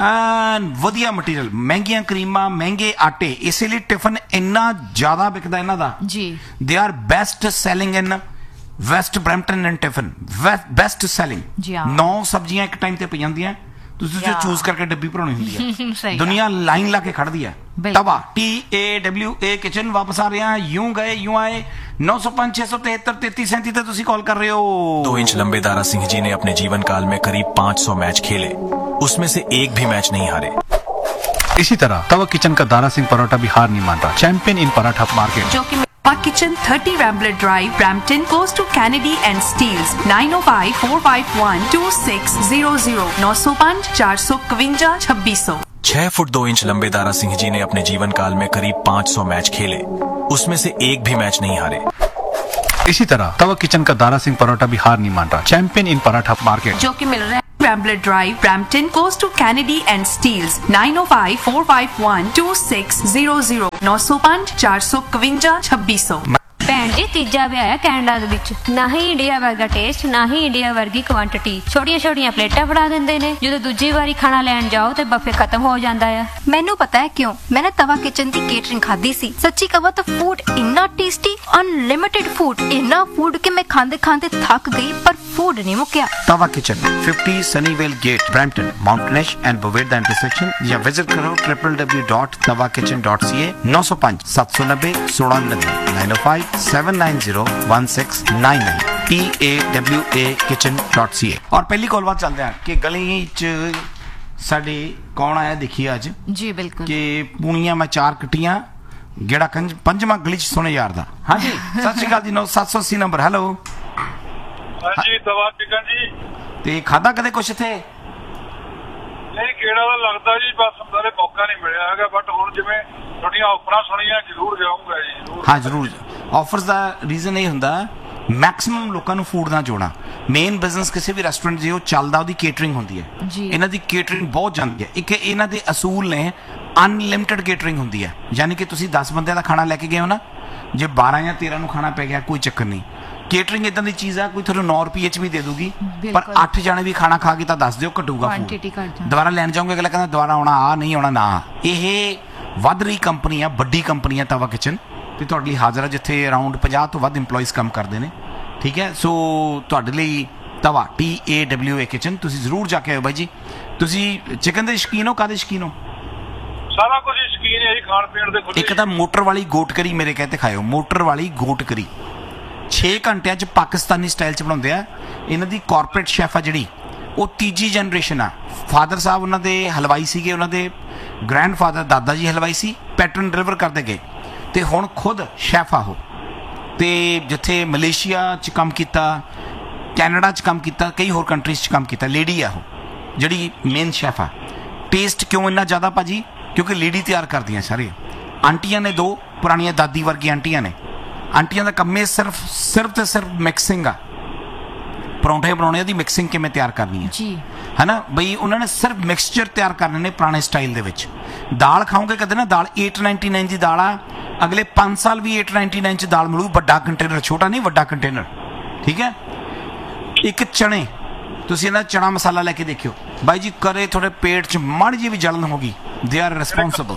A: ਵਧੀਆ ਮਟੀਰੀਅਲ, ਮਹਿੰਗੀਆਂ ਕਰੀਮਾਂ, ਮਹਿੰਗੇ ਆਟੇ। ਇਸੇ ਲਈ ਟਿਫਨ ਇੰਨਾ ਜ਼ਿਆਦਾ ਵਿਕਦਾ ਇਹਨਾਂ ਦਾ ਜੀ। They are best selling in West Brampton and tiffin, best selling. 9 ਸਬਜ਼ੀਆਂ ਇੱਕ ਟਾਈਮ ਤੇ ਪਈ ਜਾਂਦੀਆਂ, ਤੁਸੀਂ ਜੋ ਚੂਜ਼ ਕਰਕੇ ਡੱਬੀ ਭਰਾਉਣੀ ਹੁੰਦੀ ਹੈ। ਦੁਨੀਆ ਲਾਈਨ ਲਾ ਕੇ ਖੜਦੀ ਹੈ। ਤਵਾ TAWA ਕਿਚਨ। ਵਾਪਸ ਆ ਰਹੇ ਹਾਂ, यूं गए यूं आए। 905 673 3337 ਤੇ ਤੁਸੀਂ ਕਾਲ ਕਰ ਰਹੇ ਹੋ।
D: 2 इंच लंबे दारा सिंह जी ने अपने जीवन काल में करीब 500 मैच खेले, उसमें से एक भी मैच नहीं हारे।
E: इसी तरह तवा किचन का दारा सिंह पराठा भी हार नहीं मानता, चैंपियन इन पराठा मार्केट।
F: जो कि Kitchen 30 Rambler Drive, Brampton, goes to Kennedy and Steeles 905 451 2600 905 452 2600।
D: 6 foot 2 inch लंबे दारा सिंह जी ने अपने जीवन काल में करीब 500 मैच खेले, उसमें से एक भी मैच नहीं हारे।
E: इसी तरह तवा किचन का दारा सिंह पराठा भी हार नहीं मानता, चैंपियन इन पराठा मार्केट।
F: जो कि मिल रहा है Rambler Drive, Brampton, goes to Kennedy and Steeles 905 451 2600 905 452 2600।
G: ਭੈਣ ਜੀ ਤੀਜਾ ਵਿਆਹ ਹੈ ਕੈਨੇਡਾ ਦੇ ਵਿੱਚ। ਨਾ ਹੀ ਇੰਡੀਆ ਵਰਗਾ ਟੇਸਟ, ਨਾ ਹੀ ਇੰਡੀਆ ਵਰਗੀ ਕੁਆਂਟੀਟੀ। ਛੋਟੀਆਂ ਪਲੇਟਾਂ ਫੜਾ ਦਿੰਦੇ ਨੇ, ਜਦੋਂ ਦੂਜੀ ਵਾਰੀ ਖਾਣਾ ਲੈਣ ਜਾਓ ਤੇ ਬਫੇ ਖਤਮ ਹੋ ਜਾਂਦਾ ਆ।
H: ਮੈਨੂੰ ਪਤਾ ਹੈ ਕਿਉਂ। मैंने तवा किचन की केटरिंग खाधी सी। सच्ची कहा तो फूड इन्ना टेस्टी, अनलिमिटेड फूड, इन्ना फूड कि मैं खांदे खांदे थक गई पर फूड नहीं मुक्या।
A: तवा kitchen 50 Sunnyvale gate Brampton माउंटेनेश and बवेरदा intersection या विजिट करो www.tawakitchen.ca 905 790 1690 905 790 1699 TAWA और पहली कॉल बात चलते हैं कि गली च ਸਾਡੇ ਕੌਣ ਆਇਆ ਦੇਖੀਏ ਅੱਜ
B: ਜੀ ਬਿਲਕੁਲ
A: ਕਿ ਪੂਣੀਆਂ ਮੈਂ 4 ਕਟੀਆਂ ਗੇੜਾ ਪੰਜਵਾਂ ਗਲੀ ਚ ਸੋਨੇ ਯਾਰ ਦਾ। ਹਾਂਜੀ ਸਤਿ ਸ਼੍ਰੀ ਅਕਾਲ ਜੀ। 780 ਨੰਬਰ। ਹੈਲੋ
I: ਹਾਂਜੀ ਤਵਾ ਚਿਕਨ ਜੀ।
A: ਤੇ ਖਾਦਾ ਕਦੇ ਕੁਛ ਇੱਥੇ?
I: ਨਹੀਂ ਕਿਹੜਾ ਦਾ ਲੱਗਦਾ ਜੀ, ਬਸ ਸਾਰੇ ਮੌਕਾ ਨਹੀਂ ਮਿਲਿਆ ਹੈਗਾ, ਬਟ ਹੁਣ ਜਿਵੇਂ ਤੁਹਾਡੀਆਂ ਆਫਰਾਂ ਸੁਣੀਆਂ ਜ਼ਰੂਰ ਜਾਊਂਗਾ ਜੀ।
A: ਹਾਂ ਜ਼ਰੂਰ। ਆਫਰਸ ਦਾ ਰੀਜ਼ਨ ਇਹ ਹੁੰਦਾ ਮੈਕਸਿਮਮ ਲੋਕਾਂ ਨੂੰ ਫੂਡ ਨਾਲ ਜੋੜਨਾ। ਮੇਨ ਬਿਜ਼ਨਸ ਕਿਸੇ ਵੀ ਰੈਸਟੋਰੈਂਟ ਜੇ ਉਹ ਚੱਲਦਾ ਉਹਦੀ ਕੇਟਰਿੰਗ ਹੁੰਦੀ ਹੈ। ਇਹਨਾਂ ਦੀ ਕੇਟਰਿੰਗ ਬਹੁਤ ਜਾਂਦੀ ਹੈ। ਇੱਕ ਇਹਨਾਂ ਦੇ ਅਸੂਲ ਨੇ ਅਨਲਿਮਿਟਡ ਕੇਟਰਿੰਗ ਹੁੰਦੀ ਹੈ, ਯਾਨੀ ਕਿ ਤੁਸੀਂ 10 ਬੰਦਿਆਂ ਦਾ ਖਾਣਾ ਲੈ ਕੇ ਗਏ ਹੋ ਨਾ, ਜੇ 12 ਜਾਂ 13 ਨੂੰ ਖਾਣਾ ਪੈ ਗਿਆ ਕੋਈ ਚੱਕਰ ਨਹੀਂ। ਕੇਟਰਿੰਗ ਇਦਾਂ ਦੀ ਚੀਜ਼ ਆ, ਕੋਈ ਤੁਹਾਨੂੰ 9 ਰੁਪਏ ਚ ਵੀ ਦੇ ਦੂਗੀ, ਪਰ 8 ਜਾਣੇ ਵੀ ਖਾਣਾ ਖਾ ਕੇ ਤਾਂ ਦੱਸ ਦਿਓ ਘਟੂਗਾ ਫੂਡ। ਦੁਬਾਰਾ ਲੈਣ ਜਾਓਗੇ ਅਗਲਾ ਕਹਿੰਦਾ ਦੁਬਾਰਾ ਆਉਣਾ ਆ ਨਹੀਂ ਆਉਣਾ ਨਾ। ਇਹ ਵੱਧ ਰਹੀ ਕੰਪਨੀ ਆ, ਵੱਡੀ ਕੰਪਨੀ ਆ ਤਵਾ ਕਿਚਨ, ਤੇ ਤੁਹਾਡੇ ਲਈ ਹਾਜ਼ਰ ਆ ਜਿੱਥੇ ਅਰਾਊਂਡ 50 ਤੋਂ ਵੱਧ ਇੰਪਲੋਈਜ਼ ਕੰਮ ਕਰਦੇ ਨੇ। ਠੀਕ ਹੈ, ਸੋ ਤੁਹਾਡੇ ਲਈ ਤਵਾ TAWA ਕਿਚਨ ਤੁਸੀਂ ਜ਼ਰੂਰ ਜਾ ਕੇ ਆਓ ਬਾਈ ਜੀ। ਤੁਸੀਂ ਚਿਕਨ ਦੇ ਸ਼ੌਕੀਨ ਹੋ? ਕਾਹਦੇ ਸ਼ੌਕੀਨ ਹੋ?
I: ਸਾਰਾ ਕੁਝ ਸ਼ੌਕੀਨ ਹੈ ਜੀ, ਖਾਣ ਪੀਣ ਦੇ।
A: ਇੱਕ ਤਾਂ ਮੋਟਰ ਵਾਲੀ ਗੋਟ ਕਰੀ ਮੇਰੇ ਕਹੇ ਤੇ ਖਾਇਓ। ਮੋਟਰ ਵਾਲੀ ਗੋਟ ਕਰੀ 6 ਘੰਟਿਆਂ ਚ ਪਾਕਿਸਤਾਨੀ ਸਟਾਈਲ ਚ ਬਣਾਉਂਦੇ ਆ। ਇਹਨਾਂ ਦੀ ਕਾਰਪੋਰੇਟ ਸ਼ੈਫ ਆ ਜਿਹੜੀ, ਉਹ ਤੀਜੀ ਜਨਰੇਸ਼ਨ ਆ। ਫਾਦਰ ਸਾਹਿਬ ਉਹਨਾਂ ਦੇ ਹਲਵਾਈ ਸੀਗੇ, ਉਹਨਾਂ ਦੇ ਗ੍ਰੈਂਡਫਾਦਰ ਦਾਦਾ ਜੀ ਹਲਵਾਈ ਸੀ, ਪੈਟਰਨ ਡਿਲੀਵਰ ਕਰਦੇ ਗਏ, ਤੇ ਹੁਣ ਖੁਦ ਸ਼ੈਫ ਆ ਉਹ। ਤੇ ਜਿੱਥੇ ਮਲੇਸ਼ੀਆ ਚ ਕੰਮ ਕੀਤਾ, ਕੈਨੇਡਾ ਚ ਕੰਮ ਕੀਤਾ, ਕਈ ਹੋਰ ਕੰਟਰੀਜ਼ ਚ ਕੰਮ ਕੀਤਾ। ਲੇਡੀ ਆ ਉਹ ਜਿਹੜੀ ਮੇਨ ਸ਼ੈਫ ਆ। ਟੇਸਟ ਕਿਉਂ ਇੰਨਾ ਜ਼ਿਆਦਾ ਭਾਜੀ? ਕਿਉਂਕਿ ਲੇਡੀ ਤਿਆਰ ਕਰਦੀਆਂ ਸਾਰੇ। ਆਂਟੀਆਂ ਨੇ 2 ਪੁਰਾਣੀਆਂ ਦਾਦੀ ਵਰਗੀ ਆਂਟੀਆਂ ਨੇ। ਆਂਟੀਆਂ ਦਾ ਕੰਮ ਸਿਰਫ ਤੇ ਸਿਰਫ ਮਿਕਸਿੰਗ ਆ। ਪਰੌਂਠੇ ਬਣਾਉਣੇ ਦੀ ਮਿਕਸਿੰਗ ਕਿਵੇਂ ਤਿਆਰ ਕਰਨੀ ਹੈ ਜੀ, ਹੈ ਨਾ ਬਈ। ਉਹਨਾਂ ਨੇ ਸਿਰਫ ਮਿਕਸਚਰ ਤਿਆਰ ਕਰਨੇ ਨੇ ਪੁਰਾਣੇ ਸਟਾਈਲ ਦੇ ਵਿੱਚ। ਦਾਲ ਖਾਓਗੇ ਕਦੇ ਨਾ, ਦਾਲ 899 ਦੀ ਦਾਲ ਆ, ਅਗਲੇ 5 ਸਾਲ ਵੀ 899 ਚ ਦਾਲ ਮਿਲੂ। ਵੱਡਾ ਕੰਟੇਨਰ, ਛੋਟਾ ਨਹੀਂ ਵੱਡਾ ਕੰਟੇਨਰ। ਠੀਕ ਹੈ। ਇੱਕ ਚਣੇ, ਤੁਸੀਂ ਇਹਨਾਂ ਚਣਾ ਮਸਾਲਾ ਲੈ ਕੇ ਦੇਖਿਓ ਬਾਈ ਜੀ, ਕਰੇ ਤੁਹਾਡੇ ਪੇਟ ਚ ਮਾੜੀ ਜਿਹੀ ਵੀ ਜਲਨ ਹੋ ਗਈ, ਦੇ ਆਰ ਰਿਸਪੌਂਸਿਬਲ।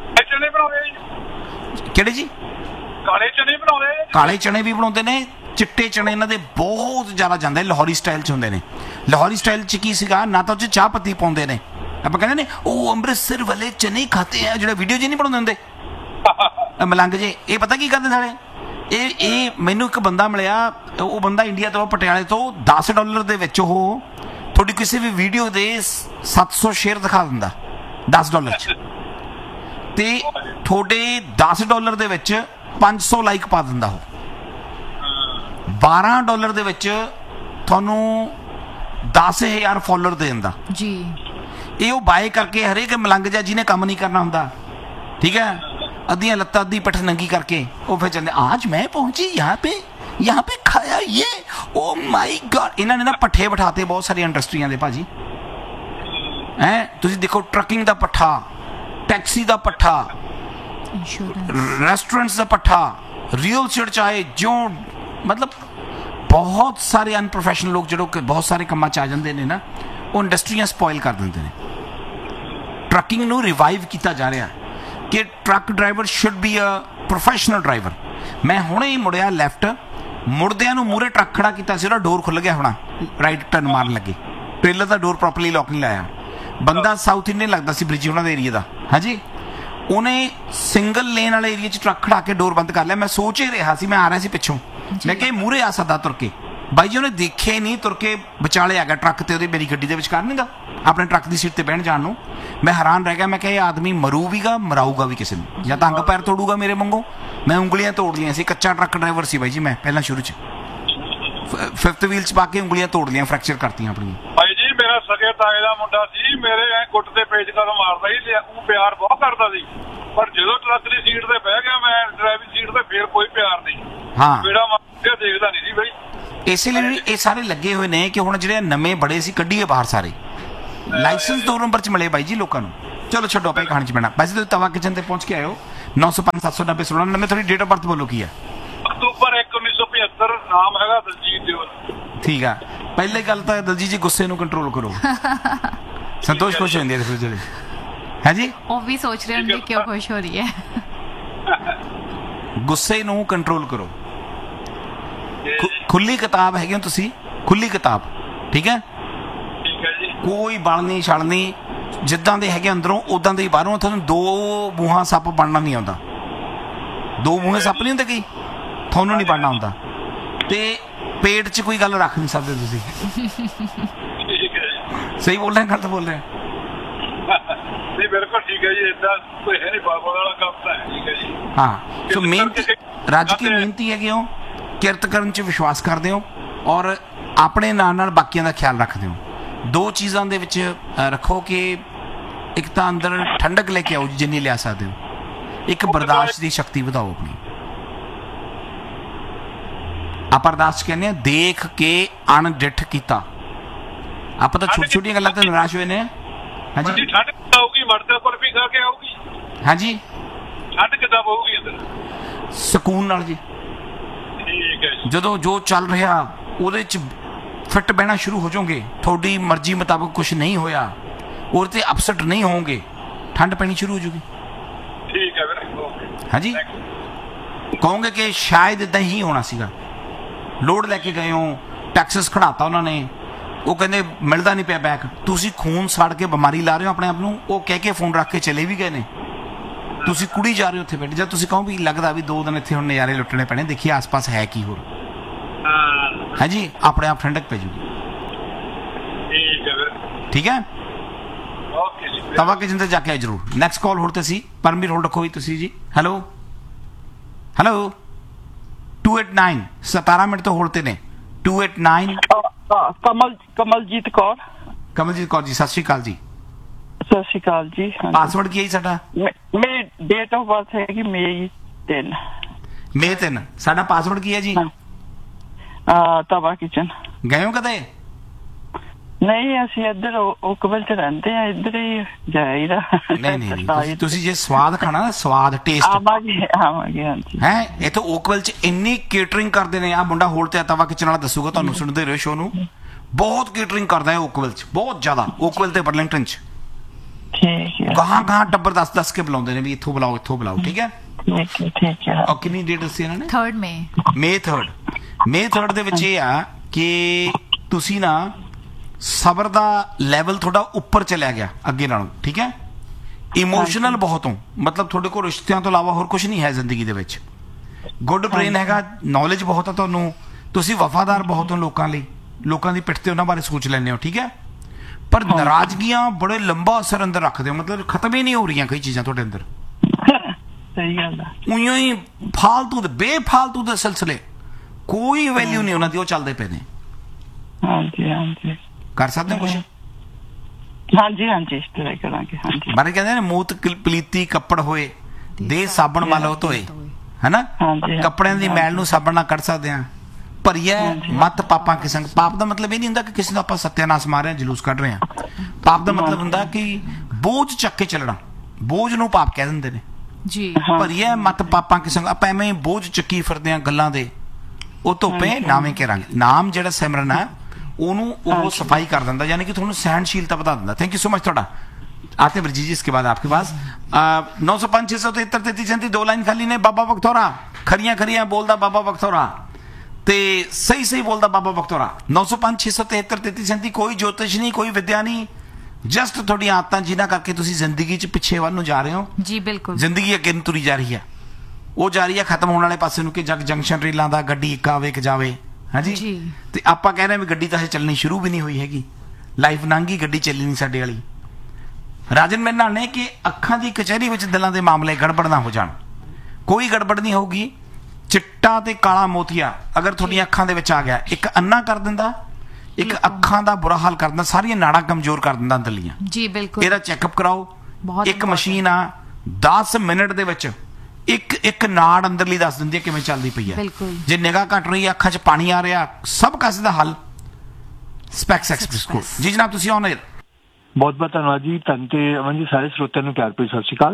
A: ਕਿਹੜੇ ਜੀ?
I: ਕਾਲੇ ਚਨੇ ਬਣਾਉਂਦੇ। ਕਾਲੇ
A: ਚਨੇ ਵੀ ਬਣਾਉਂਦੇ ਨੇ, ਚਿੱਟੇ ਚਨੇ ਇਹਨਾਂ ਦੇ ਬਹੁਤ ਜ਼ਿਆਦਾ ਜਾਂਦੇ। ਲਾਹੌਰੀ ਸਟਾਈਲ ਚ ਹੁੰਦੇ ਨੇ। ਲਾਹੌਰੀ ਸਟਾਈਲ ਚ ਕੀ ਸੀਗਾ, ਨਾ ਤਾਂ ਉਹ ਚ ਚਾਹ ਪੱਤੀ ਪਾਉਂਦੇ ਨੇ, ਆਪਾਂ ਕਹਿੰਦੇ ਨੇ ਉਹ ਅੰਮ੍ਰਿਤਸਰ ਵਾਲੇ ਚਨੇ ਖਾਤੇ ਆ, ਜਿਹੜਾ ਵੀਡੀਓ ਜੀ ਨਹੀਂ ਬਣਾਉਂਦੇ ਹੁੰਦੇ ਮਲੰਗ ਜੇ। ਇਹ ਪਤਾ ਕੀ ਕਰਦੇ ਸਾਰੇ, ਇਹ ਮੈਨੂੰ ਇੱਕ ਬੰਦਾ ਮਿਲਿਆ, ਉਹ ਬੰਦਾ ਇੰਡੀਆ ਤੋਂ, ਪਟਿਆਲੇ ਤੋਂ। $10 ਦੇ ਵਿੱਚ ਉਹ ਤੁਹਾਡੀ ਕਿਸੇ ਵੀ ਵੀਡੀਓ ਦੇ 700 ਸ਼ੇਅਰ ਦਿਖਾ ਦਿੰਦਾ $10 ਚ, ਤੇ ਤੁਹਾਡੇ $10 ਦੇ ਵਿੱਚ 500 ਲਾਈਕ ਪਾ ਦਿੰਦਾ ਉਹ। $12 ਦੇ ਵਿੱਚ ਤੁਹਾਨੂੰ 10,000 ਫੋਲੋਅਰ ਦੇ ਦਿੰਦਾ ਜੀ। ਇਹ ਉਹ ਬਾਏ ਕਰਕੇ ਹਰੇਕ ਮਲੰਗ ਜਿਹਾ ਜਿਹਨੇ ਕੰਮ ਨਹੀਂ ਕਰਨਾ ਹੁੰਦਾ, ਠੀਕ ਹੈ, अद्धियां लत्ता अद्धी पठ नंगी करके वो फिर चलते, आज मैं पहुंची यहाँ पे खाया ये, ओ माय गॉड। इन्होंने ना पट्ठे बिठाते बहुत सारी इंडस्ट्रियां दे भाजी हैं। तुसी देखो ट्रकिंग दा पट्ठा, टैक्सी दा पट्ठा, रेस्टोरेंट्स दा पट्ठा, रियल एस्टेट चाहे जो, मतलब बहुत सारे अनप्रोफेशनल लोग जो बहुत सारे कामां च आ जांदे ने ना, वो इंडस्ट्रियां स्पॉइल कर दिंदे ने। ट्रकिंग नूं रिवाइव किया जा रहा कि truck driver should be a professional driver. मैं हुणे ही मुड़िया लैफ्ट, मुड़दियां नूं मूहरे ट्रक खड़ा किया सी, डोर खुल गया होना, राइट टर्न मारन लगे, ट्रेलर का डोर प्रॉपरली लॉक नहीं लाया। बंदा साउथ इंडियन लगता सी, ब्रिज उन्होंने एरिए का, हाँ जी। उन्हें सिंगल लेन वाले एरिए च ट्रक खड़ा के डोर बंद कर लिया। मैं सोच ही रहा सी, मैं आ रहा सी पिछों, मैं कि मूहरे आ सकता तुर के, बाई जी उन्हें देखे नहीं, तुर के विचाले आ गया ट्रक ते मेरी गड्डी दे विचकार नहीं गा, अपने ट्रक की सीट ते बहन जान नूं। मैं हैरान रह गया, मैं कहा आदमी मरू भी गा मराऊगा भी किसी ने, या तो अंग पैर तोड़ूगा मेरे वांगू। मैं उंगलियां तोड़ लिया सी, कच्चा ट्रक ड्राइवर सी बाई जी मैं पहला शुरू च, 5th व्हील च पा के उंगलियां तोड़ लिया, फ्रैक्चर करती अपनी।
I: भाई जी मेरा सगे ताए दा मुंडा सी, मेरे ऐ गुੱਟ ਤੇ ਪੇਚ ਕਦੋਂ ਮਾਰਦਾ ਸੀ, ਉਹ ਪਿਆਰ ਬਹੁਤ ਕਰਦਾ ਸੀ, ਪਰ ਜਦੋਂ ਟਰੱਕ ਦੀ ਸੀਟ ਤੇ ਬਹਿ ਗਿਆ ਮੈਂ ਡਰਾਈਵਿੰਗ ਸੀਟ ਤੇ ਫੇਰ ਕੋਈ ਪਿਆਰ ਨਹੀਂ। ਹਾਂ ਮੇਰਾ ਮਾਂ ਦੇਖਦਾ ਨਹੀਂ ਸੀ ਬਈ। ਇਸੇ ਲਈ ਇਹ ਸਾਰੇ ਲੱਗੇ ਹੋਏ ਨੇ ਕਿ ਹੁਣ ਜਿਹੜੇ ਨਵੇਂ ਬੜੇ ਸੀ ਕੱਢੀਏ ਬਾਹਰ ਸਾਰੇ, ਲਾਇਸੈਂਸ 2 ਨੰਬਰ ਚ ਮਿਲੇ ਬਾਈ ਜੀ ਲੋਕਾਂ ਨੂੰ। ਚਲੋ ਛੱਡੋ ਆਪਾਂ ਕਹਾਣੀ ਚ ਪੈਣਾ। ਵੈਸੇ ਤੁਸੀਂ ਤਵਾ ਕਿਚਨ ਤੇ ਪਹੁੰਚ ਕੇ ਆਇਓ। 905 790 1699। ਤੁਹਾਡੀ ਡੇਟ ਆਫ ਬਰਥ ਬੋਲੋ ਕੀ ਹੈ? ਅਕਤੂਬਰ ਨਾਮ ਹੈਗਾ ਦਲਜੀਤ ਦਿਓਲ।
A: ਠੀਕ ਆ, ਪਹਿਲੀ ਗੱਲ ਤਾਂ ਦਲਜੀਤ ਜੀ ਗੁੱਸੇ ਨੂੰ ਕੰਟਰੋਲ ਕਰੋ। ਸੰਤੋਸ਼ ਖੁਸ਼ ਹੋ ਜਾਂਦੀ ਹੈ ਜਿਹੜੇ ਹੈ ਜੀ,
B: ਉਹ ਵੀ ਸੋਚ ਰਹੇ ਹੋਣਗੇ ਕਿਉਂ ਖੁਸ਼ ਹੋ ਰਹੀ ਹੈ।
A: ਗੁੱਸੇ ਨੂੰ ਕੰਟਰੋਲ ਕਰੋ। ਖੁੱਲੀ ਕਿਤਾਬ ਹੈਗੇ ਹੋ ਤੁਸੀਂ, ਖੁੱਲੀ ਕਿਤਾਬ, ਠੀਕ ਹੈ।
I: ਠੀਕ ਹੈ ਜੀ।
A: ਕੋਈ ਬਣਨੀ ਛਲਣੀ, ਜਿੱਦਾਂ ਦੇ ਹੈਗੇ ਅੰਦਰੋਂ ਉਦਾਂ ਦੇ ਹੀ ਬਾਹਰੋਂ। ਤੁਹਾਨੂੰ ਦੋ ਮੂੰਹਾਂ ਸੱਪ ਬਣਨਾ ਨਹੀਂ ਆਉਂਦਾ। ਦੋ ਮੂੰਹੇ ਸੱਪ ਨਹੀਂ ਹੁੰਦੇ ਕੀ, ਤੁਹਾਨੂੰ ਨਹੀਂ ਬਣਨਾ ਹੁੰਦਾ। ਤੇ ਪੇਟ 'ਚ ਕੋਈ ਗੱਲ ਰੱਖ ਨਹੀਂ ਸਕਦੇ ਤੁਸੀਂ।
I: ਠੀਕ ਹੈ ਜੀ।
A: ਸਹੀ ਬੋਲ ਰਹੇ, ਗਲਤ ਬੋਲ ਰਹੇ?
I: ਨਹੀਂ ਬਿਲਕੁਲ ਠੀਕ ਹੈ ਜੀ, ਏਦਾਂ ਕੋਈ ਹੈ ਨਹੀਂ, ਬਾਬਾ ਵਾਲਾ ਕੰਮ ਤਾਂ ਹੈ। ਠੀਕ ਹੈ ਜੀ।
A: ਹਾਂ, ਸੋ ਮਿਹਨਤ, ਰੱਜ ਕੇ ਮਿਹਨਤੀ ਹੈਗੇ ਹੋ, ਕਿਰਤ ਕਰਨ 'ਚ ਵਿਸ਼ਵਾਸ ਕਰਦੇ ਹੋ, ਔਰ ਆਪਣੇ ਨਾਲ ਨਾਲ ਬਾਕੀਆਂ ਦਾ ਖਿਆਲ ਰੱਖਦੇ ਹੋ। ਦੋ ਚੀਜ਼ਾਂ ਦੇ ਵਿੱਚ ਰੱਖੋ ਕਿ ਇੱਕ ਤਾਂ ਅੰਦਰ ਠੰਡਕ ਲੈ ਕੇ ਆਓ ਜਿੰਨੀ ਲਿਆ ਸਕਦੇ ਹੋ, ਇੱਕ ਬਰਦਾਸ਼ਤ ਦੀ ਸ਼ਕਤੀ ਵਧਾਓ ਆਪਣੀ। ਆਪਾਂ ਅਰਦਾਸ ਕਹਿੰਦੇ ਆ, ਦੇਖ ਕੇ ਅਣਡਿੱਠ ਕੀਤਾ। ਆਪਾਂ ਤਾਂ ਛੋਟੀ ਛੋਟੀਆਂ ਗੱਲਾਂ ਤੇ ਨਿਰਾਸ਼ ਹੋਏ ਨੇ। ਹਾਂਜੀ,
I: ਠੰਡ ਆਊਗੀ, ਮਰਦੇ ਕੁਲਫੀ ਖਾ ਕੇ ਆਊਗੀ।
A: ਹਾਂਜੀ,
I: ਠੰਡ ਕਿੱਦਾਂ ਪਊਗੀ ਅੰਦਰ?
A: ਸਕੂਨ ਨਾਲ ਜੀ।
I: ਠੀਕ ਹੈ ਜੀ।
A: ਜਦੋਂ ਜੋ ਚੱਲ ਰਿਹਾ ਉਹਦੇ 'ਚ ਫਿੱਟ ਬਹਿਣਾ ਸ਼ੁਰੂ ਹੋ ਜਾਓਗੇ, ਤੁਹਾਡੀ ਮਰਜ਼ੀ ਮੁਤਾਬਕ ਕੁਝ ਨਹੀਂ ਹੋਇਆ, ਉਹਦੇ ਤੇ ਅਪਸੈਟ ਨਹੀਂ ਹੋਵੋਗੇ, ਠੰਡ ਪੈਣੀ ਸ਼ੁਰੂ ਹੋ ਜੂਗੀ।
I: ਠੀਕ ਹੈ ਵੀਰੇ।
A: ਹਾਂਜੀ, ਕਹੋਗੇ ਕਿ ਸ਼ਾਇਦ ਇਦਾਂ ਹੀ ਹੋਣਾ ਸੀਗਾ। ਲੋਡ ਲੈ ਕੇ ਗਏ ਹੋ, ਟੈਕਸਸ ਖੜਾਤਾ ਉਹਨਾਂ ਨੇ, ਉਹ ਕਹਿੰਦੇ ਮਿਲਦਾ ਨਹੀਂ ਪਿਆ ਬੈਕ, ਤੁਸੀਂ ਖੂਨ ਸਾੜ ਕੇ ਬਿਮਾਰੀ ਲਾ ਰਹੇ ਹੋ ਆਪਣੇ ਆਪ ਨੂੰ। ਉਹ ਕਹਿ ਕੇ ਫੋਨ ਰੱਖ ਕੇ ਚਲੇ ਵੀ ਗਏ ਨੇ, ਤੁਸੀਂ ਕੁੜੀ ਜਾ ਰਹੇ ਹੋ ਉੱਥੇ ਬੈਠੇ। ਜਦ ਤੁਸੀਂ ਕਹੋ ਵੀ ਲੱਗਦਾ ਵੀ 2 ਦਿਨ ਇੱਥੇ ਹੁਣ ਨਜ਼ਾਰੇ ਲੁੱਟਣੇ ਪੈਣੇ, ਦੇਖੀਏ ਆਸ-ਪਾਸ ਹੈ ਕੀ ਹੋਰ। ਹਾਂਜੀ, ਆਪਣੇ ਆਪ ਠੰਡਕ ਪੈ ਜੂਗੀ।
I: ਠੀਕ ਹੈ ਵੀਰੇ।
A: ਠੀਕ ਹੈ,
I: ਓਕੇ ਜੀ।
A: ਤਵਾ ਕਿਚਨ ਤੇ ਜਾ ਕੇ ਆਓ ਜਰੂਰ। ਨੈਕਸਟ ਕਾਲ ਹੋਰ ਤੇ ਸੀ, ਪਰਮਵੀਰ ਹੋਲਡ ਰੱਖੋ ਜੀ ਤੁਸੀਂ ਜੀ। ਹੈਲੋ ਹੈਲੋ 289 17 ਮਿੰਟ ਤੋਂ ਹੋਲਡ ਤੇ ਨੇ। 289
J: ਕਮਲਜੀਤ ਕੌਰ।
A: ਕਮਲਜੀਤ ਕੌਰ ਜੀ, ਸਤਿ ਸ਼੍ਰੀ ਅਕਾਲ ਜੀ।
J: ਸਤਿ ਸ਼੍ਰੀ ਅਕਾਲ ਜੀ।
A: ਪਾਸਵਰਡ ਕੀ ਹੈ ਜੀ ਸਾਡਾ?
J: ਮੇਰੀ ਡੇਟ ਆਫ ਬਰਥ ਹੈਗੀ ਮਈ 3।
A: ਮਈ 3। ਸਾਡਾ ਪਾਸਵਰਡ ਕੀ ਹੈ ਜੀ?
J: ਤਵਾ ਕਿਚਨ।
A: ਗਏ ਹੋ ਕਦੇ?
J: ਨਹੀਂ, ਅਸੀਂ ਇੱਧਰ ਓਕਵਲ ਚ ਰਹਿੰਦੇ ਆ, ਇੱਧਰ ਹੀ ਜਾਈਦਾ।
A: ਨਹੀਂ, ਤੁਸੀਂ ਜੇ ਸਵਾਦ ਖਾਣਾ ਨਾ, ਸਵਾਦ ਟੇਸਟ
J: ਆਵਾਂਗੇ। ਹਾਂਜੀ
A: ਹੈ, ਇੱਥੇ ਓਕਵਲ ਚ ਇੰਨੀ ਕੇਟਰਿੰਗ ਕਰਦੇ ਨੇ। ਆ ਮੁੰਡਾ ਹੋਲ ਤੇ ਤਵਾ ਕਿਚਨ ਵਾਲਾ ਦੱਸੂਗਾ ਤੁਹਾਨੂੰ, ਸੁਣਦੇ ਰਹੋ ਸ਼ੋ ਨੂੰ। ਬਹੁਤ ਕੇਟਰਿੰਗ ਕਰਦਾ ਹੈ ਓਕਵਲ ਚ, ਬਹੁਤ ਜ਼ਿਆਦਾ। ਓਕਵਲ ਤੇ ਬਰਲਿੰਗਟਨ ਚ
J: ਠੀਕ ਹੈ।
A: ਗਾਹਾਂ ਟੱਬਰ ਦੱਸ ਕੇ ਬੁਲਾਉਂਦੇ ਨੇ ਵੀ ਇੱਥੋਂ ਬੁਲਾਓ, ਇੱਥੋਂ ਬੁਲਾਓ। ਠੀਕ ਹੈ,
J: ਠੀਕ ਹੈ।
A: ਔਰ ਕਿੰਨੀ ਡੇਟ ਦੱਸੀ ਇਹਨਾਂ ਨੇ?
B: 3 ਮਈ।
A: ਮਈ 3 ਦੇ ਵਿੱਚ ਇਹ ਆ ਕਿ ਤੁਸੀਂ ਨਾ ਸਬਰ ਦਾ ਲੈਵਲ ਥੋੜਾ ਉੱਪਰ ਚਲਿਆ ਗਿਆ ਅੱਗੇ ਨਾਲੋਂ। ਠੀਕ ਹੈ, ਇਮੋਸ਼ਨਲ ਬਹੁਤ ਹੋ, ਮਤਲਬ ਤੁਹਾਡੇ ਕੋਲ ਰਿਸ਼ਤਿਆਂ ਤੋਂ ਇਲਾਵਾ ਹੋਰ ਕੁਝ ਨਹੀਂ ਹੈ ਜ਼ਿੰਦਗੀ ਦੇ ਵਿੱਚ। ਗੁੱਡ ਬ੍ਰੇਨ ਹੈਗਾ, ਨੌਲੇਜ ਬਹੁਤ ਹੈ ਤੁਹਾਨੂੰ, ਤੁਸੀਂ ਵਫਾਦਾਰ ਬਹੁਤ ਹੋ ਲੋਕਾਂ ਲਈ, ਲੋਕਾਂ ਦੀ ਪਿੱਠ ਤੇ ਉਹਨਾਂ ਬਾਰੇ ਸੋਚ ਲੈਂਦੇ ਹੋ। ਠੀਕ ਹੈ, ਪਰ ਨਾਰਾਜ਼ਗੀਆਂ ਬੜੇ ਲੰਬਾ ਅਸਰ ਅੰਦਰ ਰੱਖਦੇ ਹੋ, ਮਤਲਬ ਖਤਮ ਹੀ ਨਹੀਂ ਹੋ ਰਹੀਆਂ ਕਈ ਚੀਜ਼ਾਂ ਤੁਹਾਡੇ ਅੰਦਰ।
J: ਸਹੀ ਗੱਲ ਹੈ।
A: ਉਈਓ ਹੀ ਫਾਲਤੂ ਦੇ ਬੇਫਾਲਤੂ ਦੇ ਸਿਲਸਿਲੇ, ਕੋਈ ਵੈਲਿਊ ਨਹੀਂ ਉਹਨਾਂ ਦੀ, ਉਹ ਚੱਲਦੇ ਪਏ ਨੇ।
J: ਹਾਂਜੀ,
A: ਕਰ ਸਕਦੇ ਹੋ ਕੁਝ?
J: ਹਾਂਜੀ, ਇਸ ਤਰ੍ਹਾਂ ਕਰਾਂਗੇ। ਹਾਂਜੀ,
A: ਬਾਰੇ ਕਹਿੰਦੇ ਨੇ ਮੂਤ ਪਲੀਤੀ ਕੱਪੜ ਹੋਏ, ਦੇ ਸਾਬਣ ਮਾਲੋ ਧੋਏ, ਹੈਨਾ। ਕੱਪੜਿਆਂ ਦੀ ਮੈਲ ਨੂੰ ਸਾਬਣ ਨਾਲ ਕੱਢ ਸਕਦੇ ਆ। ਭਰੀਏ ਮਤ ਪਾਪਾਂ ਕੇ ਸੰਗ। ਪਾਪ ਦਾ ਮਤਲਬ ਇਹ ਨਹੀਂ ਹੁੰਦਾ ਕਿ ਕਿਸੇ ਦਾ ਆਪਾਂ ਸੱਤਿਆਨਾਸ਼ ਮਾਰ ਰਹੇ ਹਾਂ, ਜਲੂਸ ਕੱਢ ਰਹੇ ਹਾਂ। ਪਾਪ ਦਾ ਮਤਲਬ ਹੁੰਦਾ ਕਿ ਬੋਝ ਚੱਕ ਕੇ ਚੱਲਣਾ। ਬੋਝ ਨੂੰ ਪਾਪ ਕਹਿ ਦਿੰਦੇ ਨੇ ਜੀ। ਭਰੀਏ ਮਤ ਪਾਪਾਂ ਕੇ ਸੰਗ। ਆਪਾਂ ਐਵੇਂ ਬੋਝ ਚੱਕੀ ਫਿਰਦੇ ਹਾਂ ਗੱਲਾਂ ਦੇ, ਉਹ ਧੋਪੇ ਨਾਵੇਂ ਕੇ ਰੰਗ। ਨਾਮ ਜਿਹੜਾ ਸਿਮਰਨ ਹੈ ਉਹਨੂੰ ਉਹ सफाई कर देता, यानी कि थोड़ा सहनशीलता बता देता। थैंक यू सो मच थोड़ा। आते ब्रजी जी इसके बाद आपके पास 905 673 33 2 लाइन खाली ने। बाबा बखतौरा खरियां बोलता बाबा बखतौरा ते सही बोलता बाबा बखतौरा। 905 673 33 37। कोई ज्योतिष नहीं, कोई विद्या नहीं, जस्ट थोड़ी आदतां जिन्हां करके तुसीं जिंदगी च पिछे वल नूं जा रहे हो जी। बिल्कुल, जिंदगी अगे नूं तुरी जा रही है, वो जा रही है खत्म होने वाले पासे नूं कि जंक्शन रेलां दा गड्डी एक आवे एक जावे। हाँ जी, ते आपां कह रहे हैं भी गड्डी तो अजे चलनी शुरू भी नहीं हुई हैगी, लाइफ लंघ गई, गड्डी चली नहीं साडे वाली। राजन मेरे नाल ने कि अखां दी कचहरी विच दिलां दे मामले गड़बड़ ना हो जाण। कोई गड़बड़ नहीं होगी। चिट्टा ते काला मोतिया अगर तुहाडीआं अखां दे विच आ गया, एक अन्ना कर दिंदा, एक अखां दा बुरा हाल कर दिंदा, सारियां नाड़ां कमजोर कर दिंदा अंदरलियां जी। बिल्कुल, इहदा चैकअप कराओ। एक मशीन आ 10 मिनट दे विच एक नाड़ अंदरली दस दिंदी है किवें चलदी पई है। जे निगाह घट रही है, अखां 'च पानी आ रहा, सब कासे दा हल स्पैक्स एक्सप्रेस कोल जी। जनाब तुसीं ऑन एयर।
K: बहुत बहुत धन्यवाद जी। धन ते अमन जी, सारे श्रोतिਆਂ ਨੂੰ ਪਿਆਰ ਭਰੀ ਸਤਿ ਸ਼੍ਰੀ ਅਕਾਲ।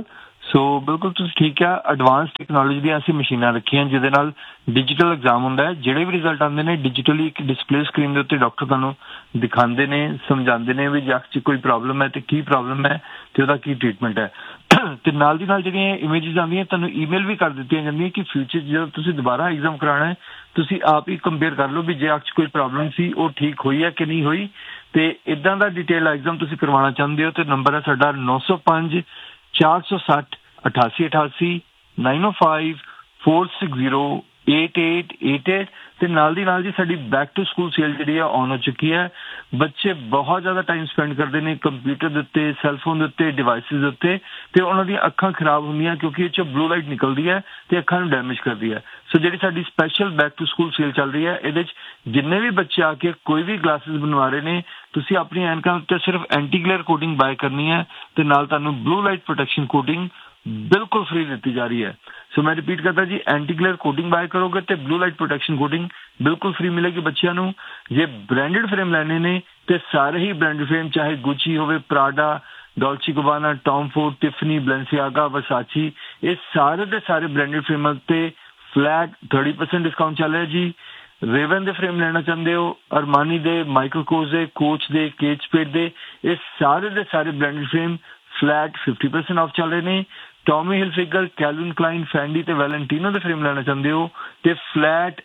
K: ਸੋ ਬਿਲਕੁਲ ਤੁਸੀਂ ਠੀਕ ਆ, ਐਡਵਾਂਸ ਟੈਕਨੋਲੋਜੀ ਦੀਆਂ ਅਸੀਂ ਮਸ਼ੀਨਾਂ ਰੱਖੀਆਂ ਜਿਹਦੇ ਨਾਲ ਡਿਜੀਟਲ ਐਗਜ਼ਾਮ ਹੁੰਦਾ ਹੈ। ਜਿਹੜੇ ਵੀ ਰਿਜ਼ਲਟ ਆਉਂਦੇ ਨੇ ਡਿਜੀਟਲੀ ਇੱਕ ਡਿਸਪਲੇ ਸਕਰੀਨ ਦੇ ਉੱਤੇ ਡਾਕਟਰ ਤੁਹਾਨੂੰ ਦਿਖਾਉਂਦੇ ਨੇ, ਸਮਝਾਉਂਦੇ ਨੇ ਵੀ ਜੇ ਅੱਖ 'ਚ ਕੋਈ ਪ੍ਰੋਬਲਮ ਹੈ ਤੇ ਕੀ ਪ੍ਰੋਬਲਮ ਹੈ ਤੇ ਉਹਦਾ ਕੀ ਟ੍ਰੀਟਮੈਂਟ ਹੈ। ਤੇ ਨਾਲ ਦੀ ਨਾਲ ਜਿਹੜੀਆਂ ਇਮੇਜਸ ਆਉਂਦੀਆਂ ਤੁਹਾਨੂੰ ਈਮੇਲ ਵੀ ਕਰ ਦਿੱਤੀਆਂ ਜਾਂਦੀਆਂ ਕਿ ਫਿਊਚਰ ਜਦੋਂ ਤੁਸੀਂ ਦੁਬਾਰਾ ਐਗਜ਼ਾਮ ਕਰਾਉਣਾ ਹੈ ਤੁਸੀਂ ਆਪ ਹੀ ਕੰਪੇਅਰ ਕਰ ਲਓ ਵੀ ਜੇ ਅੱਖ 'ਚ ਕੋਈ ਪ੍ਰੋਬਲਮ ਸੀ ਉਹ ਠੀਕ ਹੋਈ ਹੈ ਕਿ ਨਹੀਂ ਹੋਈ। ਤੇ ਇਦਾਂ ਦਾ ਡਿਟੇਲ ਐਗਜ਼ਾਮ ਤੁਸੀਂ ਕਰਵਾਉਣਾ ਚਾਹੁੰਦੇ ਹੋ ਤੇ ਨੰਬਰ ਹੈ ਸਾਡਾ 905 460 8888 905 460 8888 ਤੇ ਨਾਲ ਦੀ ਨਾਲ ਜੀ ਸਾਡੀ ਬੈਕ ਟੂ ਸਕੂਲ ਸੇਲ ਜਿਹੜੀ ਆ ਆਨ ਹੋ ਚੁੱਕੀ ਹੈ। ਬੱਚੇ ਬਹੁਤ ਜ਼ਿਆਦਾ ਟਾਈਮ ਸਪੈਂਡ ਕਰਦੇ ਨੇ ਕੰਪਿਊਟਰ ਦੇ ਉੱਤੇ, ਸੈੱਲਫੋਨ ਦੇ ਉੱਤੇ, ਡਿਵਾਈਸਿਸ ਦੇ ਉੱਤੇ ਤੇ ਉਹਨਾਂ ਦੀਆਂ ਅੱਖਾਂ ਖਰਾਬ ਹੁੰਦੀਆਂ ਕਿਉਂਕਿ ਇਹ 'ਚੋਂ ਬਲੂ ਲਾਈਟ ਨਿਕਲਦੀ ਹੈ ਤੇ ਅੱਖਾਂ ਨੂੰ ਡੈਮੇਜ ਕਰਦੀ ਹੈ। ਸੋ ਜਿਹੜੀ ਸਾਡੀ special back to school sale ਚੱਲ ਰਹੀ ਹੈ ਇਹਦੇ 'ਚ ਜਿੰਨੇ ਵੀ ਬੱਚੇ ਆ ਕੇ ਕੋਈ ਵੀ ਗਲਾਸਿਸ ਬਣਵਾ ਰਹੇ ਨੇ ਤੁਸੀਂ ਆਪਣੀ ਐਨਕਾਂ ਉੱਤੇ ਸਿਰਫ ਐਂਟੀ ਗਲੇਅਰ ਕੋਟਿੰਗ ਬਾਏ ਕਰਨੀ ਹੈ ਤੇ ਨਾਲ ਤੁਹਾਨੂੰ ਬਲੂ ਲਾਈਟ ਪ੍ਰੋਟੈਕਸ਼ਨ ਕੋਟਿੰਗ ਬਿਲਕੁਲ ਫ੍ਰੀ ਦਿੱਤੀ ਜਾ ਰਹੀ ਹੈ। ਸੋ ਮੈਂ ਰਿਪੀਟ ਕਰਦਾ ਜੀ, ਐਂਟੀ ਗਲੇਅਰ ਕੋਟਿੰਗ ਬਾਏ ਕਰੋਗੇ ਤੇ ਬਲੂ ਲਾਈਟ ਪ੍ਰੋਟੈਕਸ਼ਨ ਕੋਟਿੰਗ ਬਿਲਕੁਲ ਫ੍ਰੀ ਮਿਲੇਗੀ ਬੱਚਿਆਂ ਨੂੰ। ਜੇ ਬ੍ਰਾਂਡਡ ਫਰੇਮ ਲੈਣੇ ਨੇ ਤੇ ਸਾਰੇ ਹੀ ਬ੍ਰਾਂਡਡ ਫਰੇਮ ਚਾਹੇ ਗੁੱਚੀ ਹੋਵੇ, ਪ੍ਰਾਡਾ, ਡੋਲਚੀ ਗਬਾਨਾ, ਟੌਮ ਫੋਰਡ, ਟਿਫਨੀ, ਬੈਲੈਂਸੀਆਗਾ, ਵਰਸਾਚੀ, ਇਹ ਸਾਰੇ ਦੇ ਸਾਰੇ ਬ੍ਰਾਂਡਡ ਫਰੇਮਾਂ ਤੇ ਫਲੈਟ 30% ਡਿਸਕਾਊਂਟ ਚੱਲ ਰਿਹਾ ਜੀ। ਰੇਵਨ ਦੇ ਫਰੇਮ ਲੈਣਾ ਚਾਹੁੰਦੇ ਹੋ, ਅਰਮਾਨੀ ਦੇ, ਮਾਈਕਲ ਕੋਰਸ ਦੇ, ਕੋਚ ਦੇ, ਕੇਟ ਸਪੇਡ ਦੇ, ਇਹ ਸਾਰੇ ਦੇ ਸਾਰੇ ਬ੍ਰਾਂਡਡ ਫਰੇਮ ਫਲੈਟ 50% ਆਫ ਚੱਲ ਰਹੇ ਨੇ। ਟੌਮੀ ਹਿਲਫਿਗਰ, ਕੈਲਵਿਨ ਕਲਾਈਨ, ਫੈਂਡੀ ਤੇ ਵੈਲੈਂਟੀਨੋ ਦੇ ਫਰੇਮ ਲੈਣਾ ਚਾਹੁੰਦੇ ਹੋ ਤੇ ਫਲੈਟ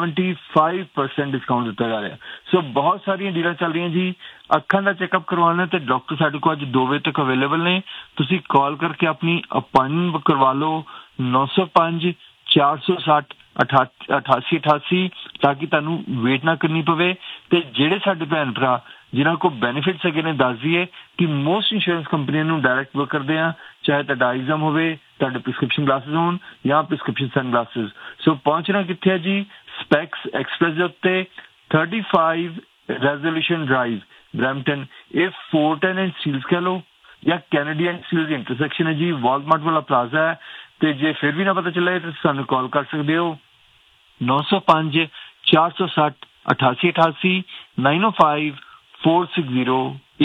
K: 75% ਡਿਸਕਾਊਂਟ ਦਿੱਤਾ ਜਾ ਰਿਹਾ। ਸੋ ਬਹੁਤ ਸਾਰੀਆਂ ਡੀਲਾਂ ਚੱਲ ਰਹੀਆਂ ਜੀ। ਅੱਖਾਂ ਦਾ ਚੈੱਕਅਪ ਕਰਵਾਉਣਾ ਤੇ ਡਾਕਟਰ ਸਾਡੇ ਕੋਲ ਅੱਜ 2 ਵਜੇ ਤੱਕ ਅਵੇਲੇਬਲ ਨੇ। ਤੁਸੀਂ ਕਾਲ ਕਰਕੇ ਆਪਣੀ ਅਪਾਇੰਟਮੈਂਟ ਕਰਵਾ ਲਓ 905 460 8888 ਤਾਂ ਕਿ ਤੁਹਾਨੂੰ ਵੇਟ ਨਾ ਕਰਨੀ ਪਵੇ। ਤੇ ਜਿਹੜੇ ਸਾਡੇ ਭੈਣ ਭਰਾ ਜਿਨ੍ਹਾਂ ਕੋਲ ਬੈਨੀਫਿਟਸ ਹੈਗੇ ਨੇ ਦੱਸ ਦਈਏ ਕਿ ਮੋਸਟ ਇੰਸ਼ੋਰੈਂਸ ਕੰਪਨੀਆਂ ਨੂੰ ਡਾਇਰੈਕਟ ਵਰਕ ਕਰਦੇ ਆ, ਚਾਹੇ ਤੁਹਾਡਾ ਐਗਜ਼ਾਮ ਹੋਵੇ, ਤੁਹਾਡੇ ਪ੍ਰਿਸਕ੍ਰਿਪਸ਼ਨ ਗਲਾਸਿਸ ਹੋਣ ਜਾਂ ਪ੍ਰਿਸਕ੍ਰਿਪਸ਼ਨ ਸਨ ਗਲਾਸਿਸ। ਸੋ ਪਹੁੰਚਣਾ ਕਿੱਥੇ ਹੈ ਜੀ? ਸਪੈਕਸ ਐਕਸਪ੍ਰੈਸ ਦੇ ਉੱਤੇ 35 ਰੈਜ਼ੋਲੂਸ਼ਨ ਡਰਾਈਵ ਬਰੈਂਪਟਨ। ਇਹ ਫੋਰਟਨ ਐਂਡ ਸਟੀਲਸ ਕਹਿ ਲਓ ਜਾਂ Kennedy and Steeles the intersection ਹੈ ਜੀ, ਵਾਲਮਾਰਟ ਵਾਲਾ ਪਲਾਜ਼ਾ ਹੈ। ਤੇ ਜੇ ਫਿਰ ਵੀ ਨਾ ਪਤਾ ਚੱਲੇ ਤਾਂ ਸਾਨੂੰ ਕਾਲ ਕਰ ਸਕਦੇ ਹੋ 905 460 8888 905 460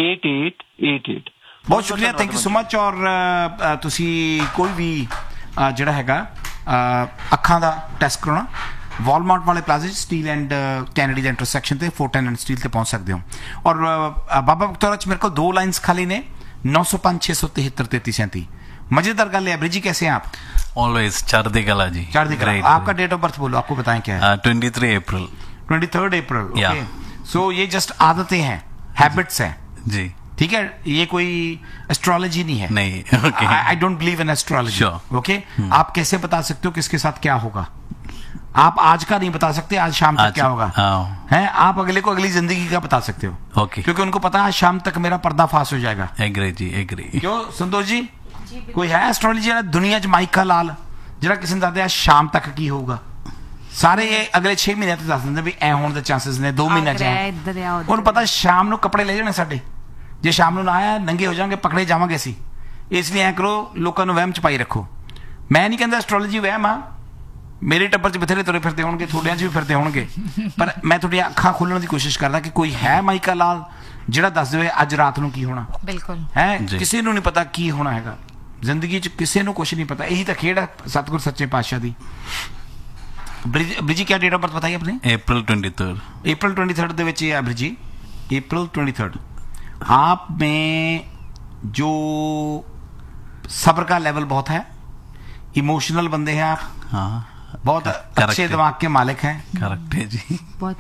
K: 8888।
A: ਬਹੁਤ ਸ਼ੁਕਰੀਆ, ਥੈਂਕ ਯੂ ਸੋ ਮਚ। ਔਰ ਤੁਸੀਂ ਕੋਈ ਵੀ ਜਿਹੜਾ ਹੈਗਾ ਅੱਖਾਂ ਦਾ ਟੈਸਟ ਕਰਾਉਣਾ ਵਾਲਮਾਰਟ ਵਾਲੇ ਪਲਾਜ਼ੇ ਸਟੀਲ ਐਂਡ ਕੈਨੇਡੀ ਦੇ ਇੰਟਰਸੈਕਸ਼ਨ ਤੇ ਫੋਰਟਨ ਐਂਡ ਸਟੀਲ ਤੇ ਪਹੁੰਚ ਸਕਦੇ ਹੋ। ਔਰ ਬਾਬਾ ਬਖਤੌਰਾ ਚ ਮੇਰੇ को 2 ਲਾਈਨਸ खाली ने 905 673 3337। मजेदार गल है। ब्रिजी कैसे हैं आप?
L: ऑलवेज चढ़ती कला जी।
A: चढ़ती कला। आपका डेट ऑफ बर्थ बोलो, आपको बताएं क्या है?
L: 23 अप्रैल।
A: 23 अप्रैल। ओके। सो ये जस्ट आदतें हैं, हैबिट्स हैं
L: जी,
A: ठीक है? ये कोई एस्ट्रोलॉजी नहीं है।
L: नहीं। Okay.
A: I don't believe in astrology. Okay. आप कैसे बता सकते हो किसके साथ क्या होगा? आप आज का नहीं बता सकते, आज शाम तक क्या होगा है। आप अगले को अगली जिंदगी का बता सकते हो।
L: ओके।
A: क्योंकि उनको पता है शाम तक मेरा पर्दाफाश हो जाएगा।
L: एग्री जी, एग्री।
A: क्यों संतोष जी, कोई है एस्ट्रोलॉजी दुनिया च माइका लाल ਜਿਹੜਾ ਕਿਸੇ ਨੂੰ ਦੱਸਦੇ ਆ ਸ਼ਾਮ ਤੱਕ ਕੀ ਹੋਊਗਾ? ਸਾਰੇ ਇਹ ਅਗਲੇ 6 ਮਹੀਨੇ ਤੇ ਦੱਸ ਦਿੰਦੇ ਵੀ ਐ ਹੋਣ ਦੇ ਚਾਂਸਸ ਨੇ 2 ਮਹੀਨੇ ਚ। ਉਹਨੂੰ ਪਤਾ ਸ਼ਾਮ ਨੂੰ ਕੱਪੜੇ ਲੈ ਜਾਣੇ ਸਾਡੇ, ਜੇ ਸ਼ਾਮ ਨੂੰ ਨਾ ਆਇਆ ਨੰਗੇ ਹੋ ਜਾਵਾਂਗੇ, ਪਕੜੇ ਜਾਵਾਂਗੇ ਅਸੀਂ। ਇਸ ਲਈ ਐ ਕਰੋ, ਲੋਕਾਂ ਨੂੰ ਵਹਿਮ ਚ ਪਾਈ ਰੱਖੋ। ਮੈਂ ਨਹੀਂ ਕਹਿੰਦਾ ਐਸਟ੍ਰੋਲੋਜੀ ਵਹਿਮ ਆ, ਮੇਰੇ ਟੱਬਰ ਚ ਬਥੇਰੇ ਤੁਰੇ ਫਿਰਦੇ ਹੋਣਗੇ, ਤੁਹਾਡਿਆਂ ਚ ਵੀ ਫਿਰਦੇ ਹੋਣਗੇ, ਪਰ ਮੈਂ ਤੁਹਾਡੀਆਂ ਅੱਖਾਂ ਖੋਲਣ ਦੀ ਕੋਸ਼ਿਸ਼ ਕਰਦਾ ਕਿ ਕੋਈ ਹੈ ਮਾਈਕਾ ਲਾਲ ਜਿਹੜਾ ਦੱਸ ਦੇਵੇ ਅੱਜ ਰਾਤ ਨੂੰ ਕੀ ਹੋਣਾ।
B: ਬਿਲਕੁਲ
A: ਹੈ, ਕਿਸੇ ਨੂੰ ਨਹੀਂ ਪਤਾ ਕੀ ਹੋਣਾ ਹੈਗਾ ਜ਼ਿੰਦਗੀ ਚ, ਕਿਸੇ ਨੂੰ ਕੁਝ ਨਹੀਂ ਪਤਾ। ਇਹੀ ਤਾਂ ਖੇਡ ਹੈ ਸਤਿਗੁਰ ਸੱਚੇ ਪਾਤਸ਼ਾਹ ਦੀ। ब्रिजी क्या डेट ऑफ बर्थ बताइए अपने?
L: अप्रैल 23।
A: अप्रैल 23 ਦੇ ਵਿੱਚ ਹੈ ब्रिजी, अप्रैल 23। आप में जो सब्र का लेवल बहुत है, इमोशनल बंदे हैं आप।
L: हाँ,
A: बहुत अच्छे दिमाग के मालिक हैं।
L: करेक्ट है जी।
B: बहुत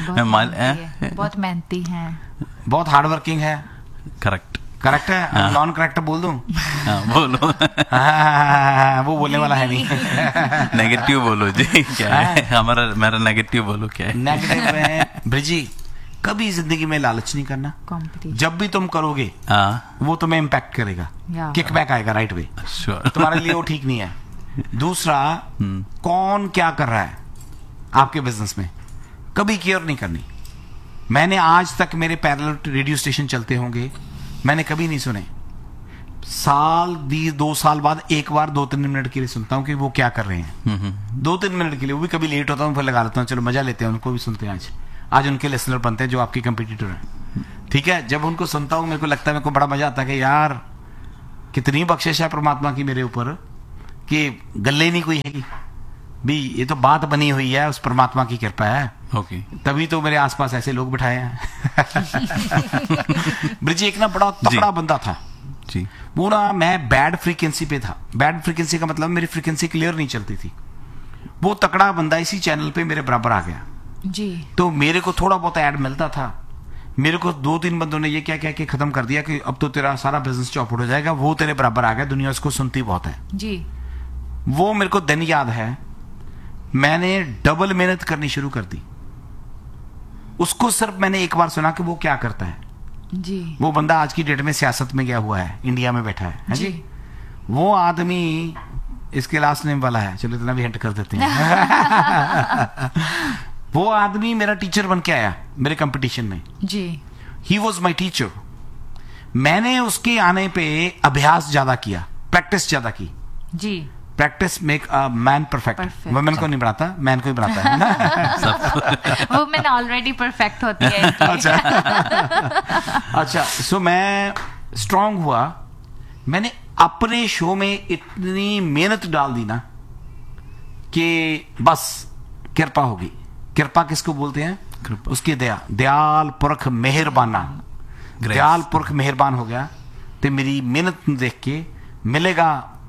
B: मेहनती हैं,
A: बहुत हार्ड वर्किंग है।
L: करेक्ट
A: है। नॉन करेक्टर बोल दूं?
L: बोलो।
A: वो बोलने वाला है नहीं।
L: नेगेटिव बोलो जी। क्या है हमारा, मेरा नेगेटिव बोलो क्या है?
A: नेगेटिव है ब्रिजी, कभी जिंदगी में लालच नहीं करना। जब भी तुम करोगे वो तुम्हें इम्पैक्ट करेगा, किकबैक आएगा राइट वे। तुम्हारे लिए वो ठीक नहीं है। दूसरा, कौन क्या कर रहा है आपके बिजनेस में कभी केयर नहीं करनी। मैंने आज तक मेरे पैरेलल रेडियो स्टेशन चलते होंगे, मैंने कभी नहीं सुने। साल 2 साल बाद एक बार 2-3 मिनट के लिए सुनता हूँ कि वो क्या कर रहे हैं। 2-3 मिनट के लिए, वो भी कभी लेट होता हूँ, फिर लगा लेता हूँ, चलो मजा लेते हैं, उनको भी सुनते हैं। आज उनके लिसनर बनते हैं जो आपके कंपटीटर हैं, ठीक है? जब उनको सुनता हूँ मेरे को लगता है, मेरे को बड़ा मजा आता है कि यार कितनी बख्शिश है परमात्मा की मेरे ऊपर कि गल्ले नहीं कोई हैगी भी, ये तो बात बनी हुई है, उस परमात्मा की कृपा है।
L: ओके,
A: तभी तो मेरे आसपास ऐसे लोग बिठाए हैं। ब्रिजी एक ना बड़ा तगड़ा बंदा था
L: जी,
A: वो ना, मैं बैड फ्रीक्वेंसी पे था। बैड फ्रीक्वेंसी का मतलब मेरी फ्रीक्वेंसी क्लियर नहीं चलती थी। वो तकड़ा बंदा इसी चैनल पे मेरे बराबर आ गया
B: जी।
A: तो मेरे को थोड़ा बहुत ऐड मिलता था। मेरे को 2-3 बंदों ने ये क्या क्या कि खत्म कर दिया कि अब तो तेरा सारा बिजनेस चौपट हो जाएगा, वो तेरे बराबर आ गया, दुनिया उसको सुनती बहुत है
B: जी।
A: वो मेरे को दिन याद है, मैंने डबल मेहनत करनी शुरू कर दी। उसको सिर्फ मैंने एक बार सुना कि वो क्या करता है
B: जी।
A: वो बंदा आज की डेट में सियासत में गया हुआ है, इंडिया में बैठा है जी। वो आदमी इसके लास्ट नेम वाला है, चलो इतना भी हिंट कर देते हैं। वो आदमी मेरा टीचर बन के आया मेरे कंपटीशन में
B: जी।
A: He was my teacher. मैंने उसके आने पे अभ्यास ज्यादा किया, प्रैक्टिस ज्यादा की
B: जी।
A: Practice make a man perfect. Women को नहीं बनाता, मैन को ही बनाता है ना।
B: वुमेन ऑलरेडी परफेक्ट होती है।
A: अच्छा अच्छा। सो मैं स्ट्रांग हुआ, मैंने अपने शो में इतनी मेहनत डाल दी ना कि बस कृपा होगी। कृपा किसको बोलते हैं? उसकी दया। दयाल पुरख मेहरबाना, दयाल पुरख मेहरबान हो गया तो मेरी मेहनत देख के मिलेगा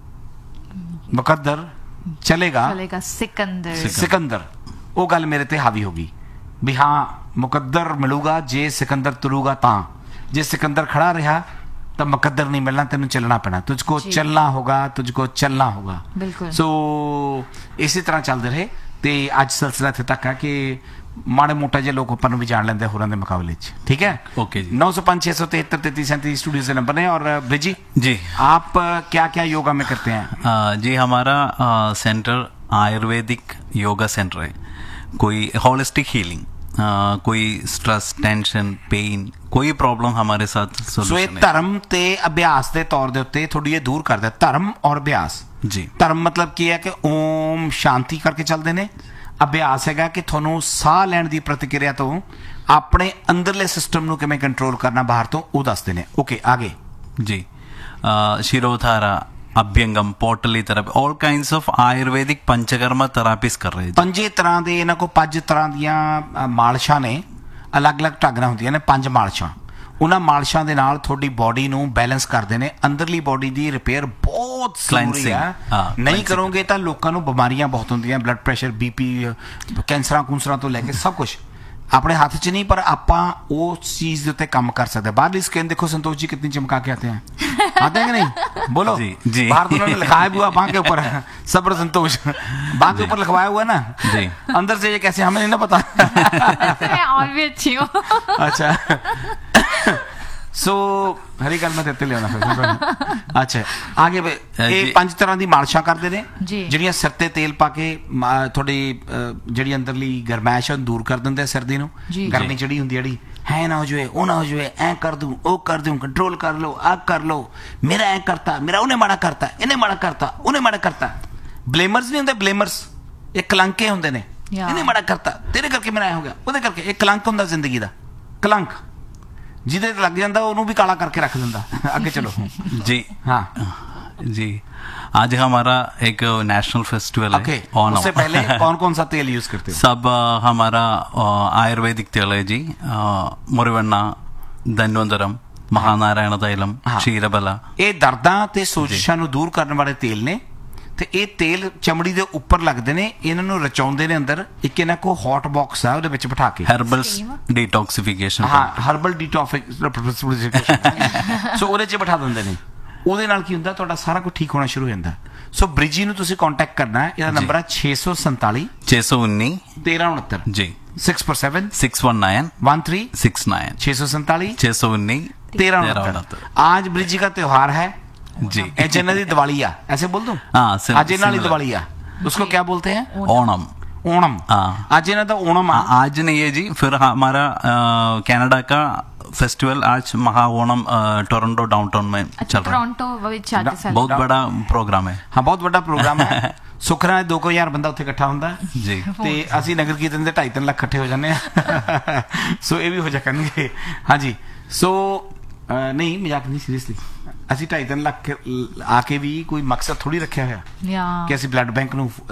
A: मुकद्दर, चलेगा
B: सिकंदर।
A: सिकंदर वो गल मेरे ते हावी होगी भी हाँ मुकद्दर मिलूगा जे सिकंदर तुरूगा तां, जे सिकंदर खड़ा रहा तब मुकद्दर नहीं मिलना, तेन चलना पैना, तुझको चलना होगा, तुझको चलना होगा। सो इसी तरह चलते रहे ते अज सिलसिला इत्थे तक है कि माड़े मोटा जे लोग अपन भी जान लेंदे होरां दे मुकाबले च। ठीक है,
L: ओके जी।
A: 905 673 3337 स्टूडियो से नंबर है। और ब्रिजी
L: जी,
A: आप क्या क्या योगा में करते हैं?
L: जी हमारा सेंटर आयुर्वेदिक योगा सेंटर है। कोई होलिस्टिक हीलिंग, कोई स्ट्रेस, टेंशन, पेन, कोई प्रॉब्लम हमारे साथ
A: सॉल्यूशन है। धर्म ते अभ्यास के तौर दे उत्ते थोड़ी दूर कर दे, धर्म और अभ्यास
L: जी।
A: धर्म मतलब की है कि ओम शांति करके चलते ने, अभ्यास है कि थोनों साह लैण की प्रतिक्रिया तो अपने अंदरले सिस्टम नूं किवें कंट्रोल करना बाहर तो वो दसते ने। ओके आगे
L: जी। शिरोधारा, अभ्यंगम, पोटली therapy, all kinds of Ayurvedic panchakarma therapies कर रहे हैं।
A: 5 तरह के इन्हां को 5 तरह दियां मालिशां ने, अलग अलग ढंग नाल हुंदियां ने। 5 मालिशां, उन्हां मालिशां दे नाल थोड़ी बॉडी नूं बैलेंस करदे ने। अंदरली बॉडी दी रिपेयर बहुत जरूरी है। नहीं करोगे तो लोगों नूं बीमारियां बहुत होंदियां, ब्लड प्रेशर, बीपी, कैंसर कुंसरां तो लैके सब कुछ अपने हाथ च नहीं, पर आपां उस चीज दे उत्ते काम कर सकते। बाहरली स्किन देखो, संतोष जी कितनी चमका के आते हैं, आते हैं कि नहीं? बोलो
L: जी, जी।
A: बाहर तो उन्होंने लिखाया हुआ बांह के ऊपर सब्र संतोष, बांह के ऊपर लिखवाया हुआ ना जी। अंदर से ये कैसे हमें नहीं ना पता।
B: मैं और भी अच्छी हूँ।
A: अच्छा सो हरी गल मैं तेते लिया फिर। अच्छा आगे ये 5 तरह की मालिशां करते हैं ਜਿਹੜੀਆਂ ਸਿਰ ਤੇ ਤੇਲ ਪਾ ਕੇ ਤੁਹਾਡੀ ਜਿਹੜੀ ਅੰਦਰਲੀ ਗਰਮੈਸ਼ ਹੈ ਦੂਰ ਕਰ ਦਿੰਦੇ ਸਿਰ ਦੀ ਨੂੰ। ਗਰਮੀ ਜਿਹੜੀ ਹੁੰਦੀ ਜਿਹੜੀ है ना हो जाए, वो ना हो जाए, ऐ कर दूं, वो कर दूं, कंट्रोल कर लो, आप कर लो, मेरा ऐ करता, मेरा उन्हें माड़ा करता, इन्हें माड़ा करता, उन्हें माड़ा करता। ब्लेमर्स नहीं होंगे, ब्लेमर्स ये कलंके होंगे ने, इन्हें माड़ा करता, तेरे करके मेरा ऐ हो गया, ਉਹਦੇ करके। एक कलंक होंगे जिंदगी का, कलंक ਜਿਹਦੇ ਲੱਗ ਜਾਂਦਾ ਉਹਨੂੰ ਵੀ ਕਾਲਾ करके रख ਦਿੰਦਾ। आगे चलो
L: जी। हाँ जी, आज हमारा एक नेशनल फेस्टिवल है।
A: उससे पहले कौन कौन सा तेल यूज करते हो?
L: सब हमारा आयुर्वेदिक तेल है जी। मुरिवन्ना, धन्वंतरम, महानारायण तैलम, क्षीरबला।
A: ये दर्दां ते सोजिशां नूं दूर करने वाले तेल ने ते ये तेल चमड़ी दे उपर लगदे ने, इन्हां नूं रचाउंदे ने अंदर। एक इन्हां को हॉट बॉक्स है, उहदे विच बिठा के
L: हर्बल्स डिटॉक्सिफिकेशन।
A: हाँ, हर्बल डिटॉक्सिफिकेशन। सो उहदे च बिठा दिंदे ने। ਉਹਦੇ ਨਾਲ ਕੀ ਹੁੰਦਾ, ਤੁਹਾਡਾ ਸਾਰਾ ਕੁਝ ਠੀਕ ਹੋਣਾ ਸ਼ੁਰੂ ਹੋ ਜਾਂਦਾ। ਸੋ ਬ੍ਰਿਜੀ ਨੂੰ ਤੁਸੀਂ ਕੰਟੈਕਟ ਕਰਨਾ ਹੈ, ਇਹਦਾ ਨੰਬਰ ਹੈ 647
L: 619
A: 1369
L: ਜੀ
A: 647
L: 619
A: 1369 647
L: 619
A: 1369। आज ब्रिजी का त्योहार है
L: जी।
A: जिन्हें दी दिवाली आ, ऐसे बोल दूं? आज इन्हां दी दिवाली आ, उसको क्या बोलते हैं?
L: ओणम।
A: ओणम। आज इन्हां दा ओणम आ।
L: आज नहीं है जी, फिर हमारा कनाडा का फेस्टिवल आज महा ओणम टोरंटो डाउनटाउन में चल रहा है। बहुत बड़ा प्रोग्राम है।
A: हाँ, बहुत बड़ा प्रोग्राम है। सुखना 2000 बंदा उत्थे इकट्ठा ਹੁੰਦਾ
L: जी,
A: ਤੇ ਅਸੀਂ ਨਗਰ ਕੀਰਤਨ ਦੇ 2.5-3 ਲੱਖ ਇਕੱਠੇ ਹੋ ਜਾਂਦੇ ਆ। ਸੋ ਇਹ ਵੀ ਹੋ ਜਾ ਕਰਨਗੇ। हाँ जी। सो नहीं मजाक नहीं, सीरियसली। ਅਸੀਂ 2.5-3 ਲੱਖ ਆ ਕੇ ਵੀ ਕੋਈ ਮਕਸਦ ਥੋੜੀ ਰੱਖਿਆ ਹੋਇਆ
B: Yeah.
A: ਕਿ ਅਸੀਂ ਬਲੱਡ ਬੈਂਕ ਨੂੰ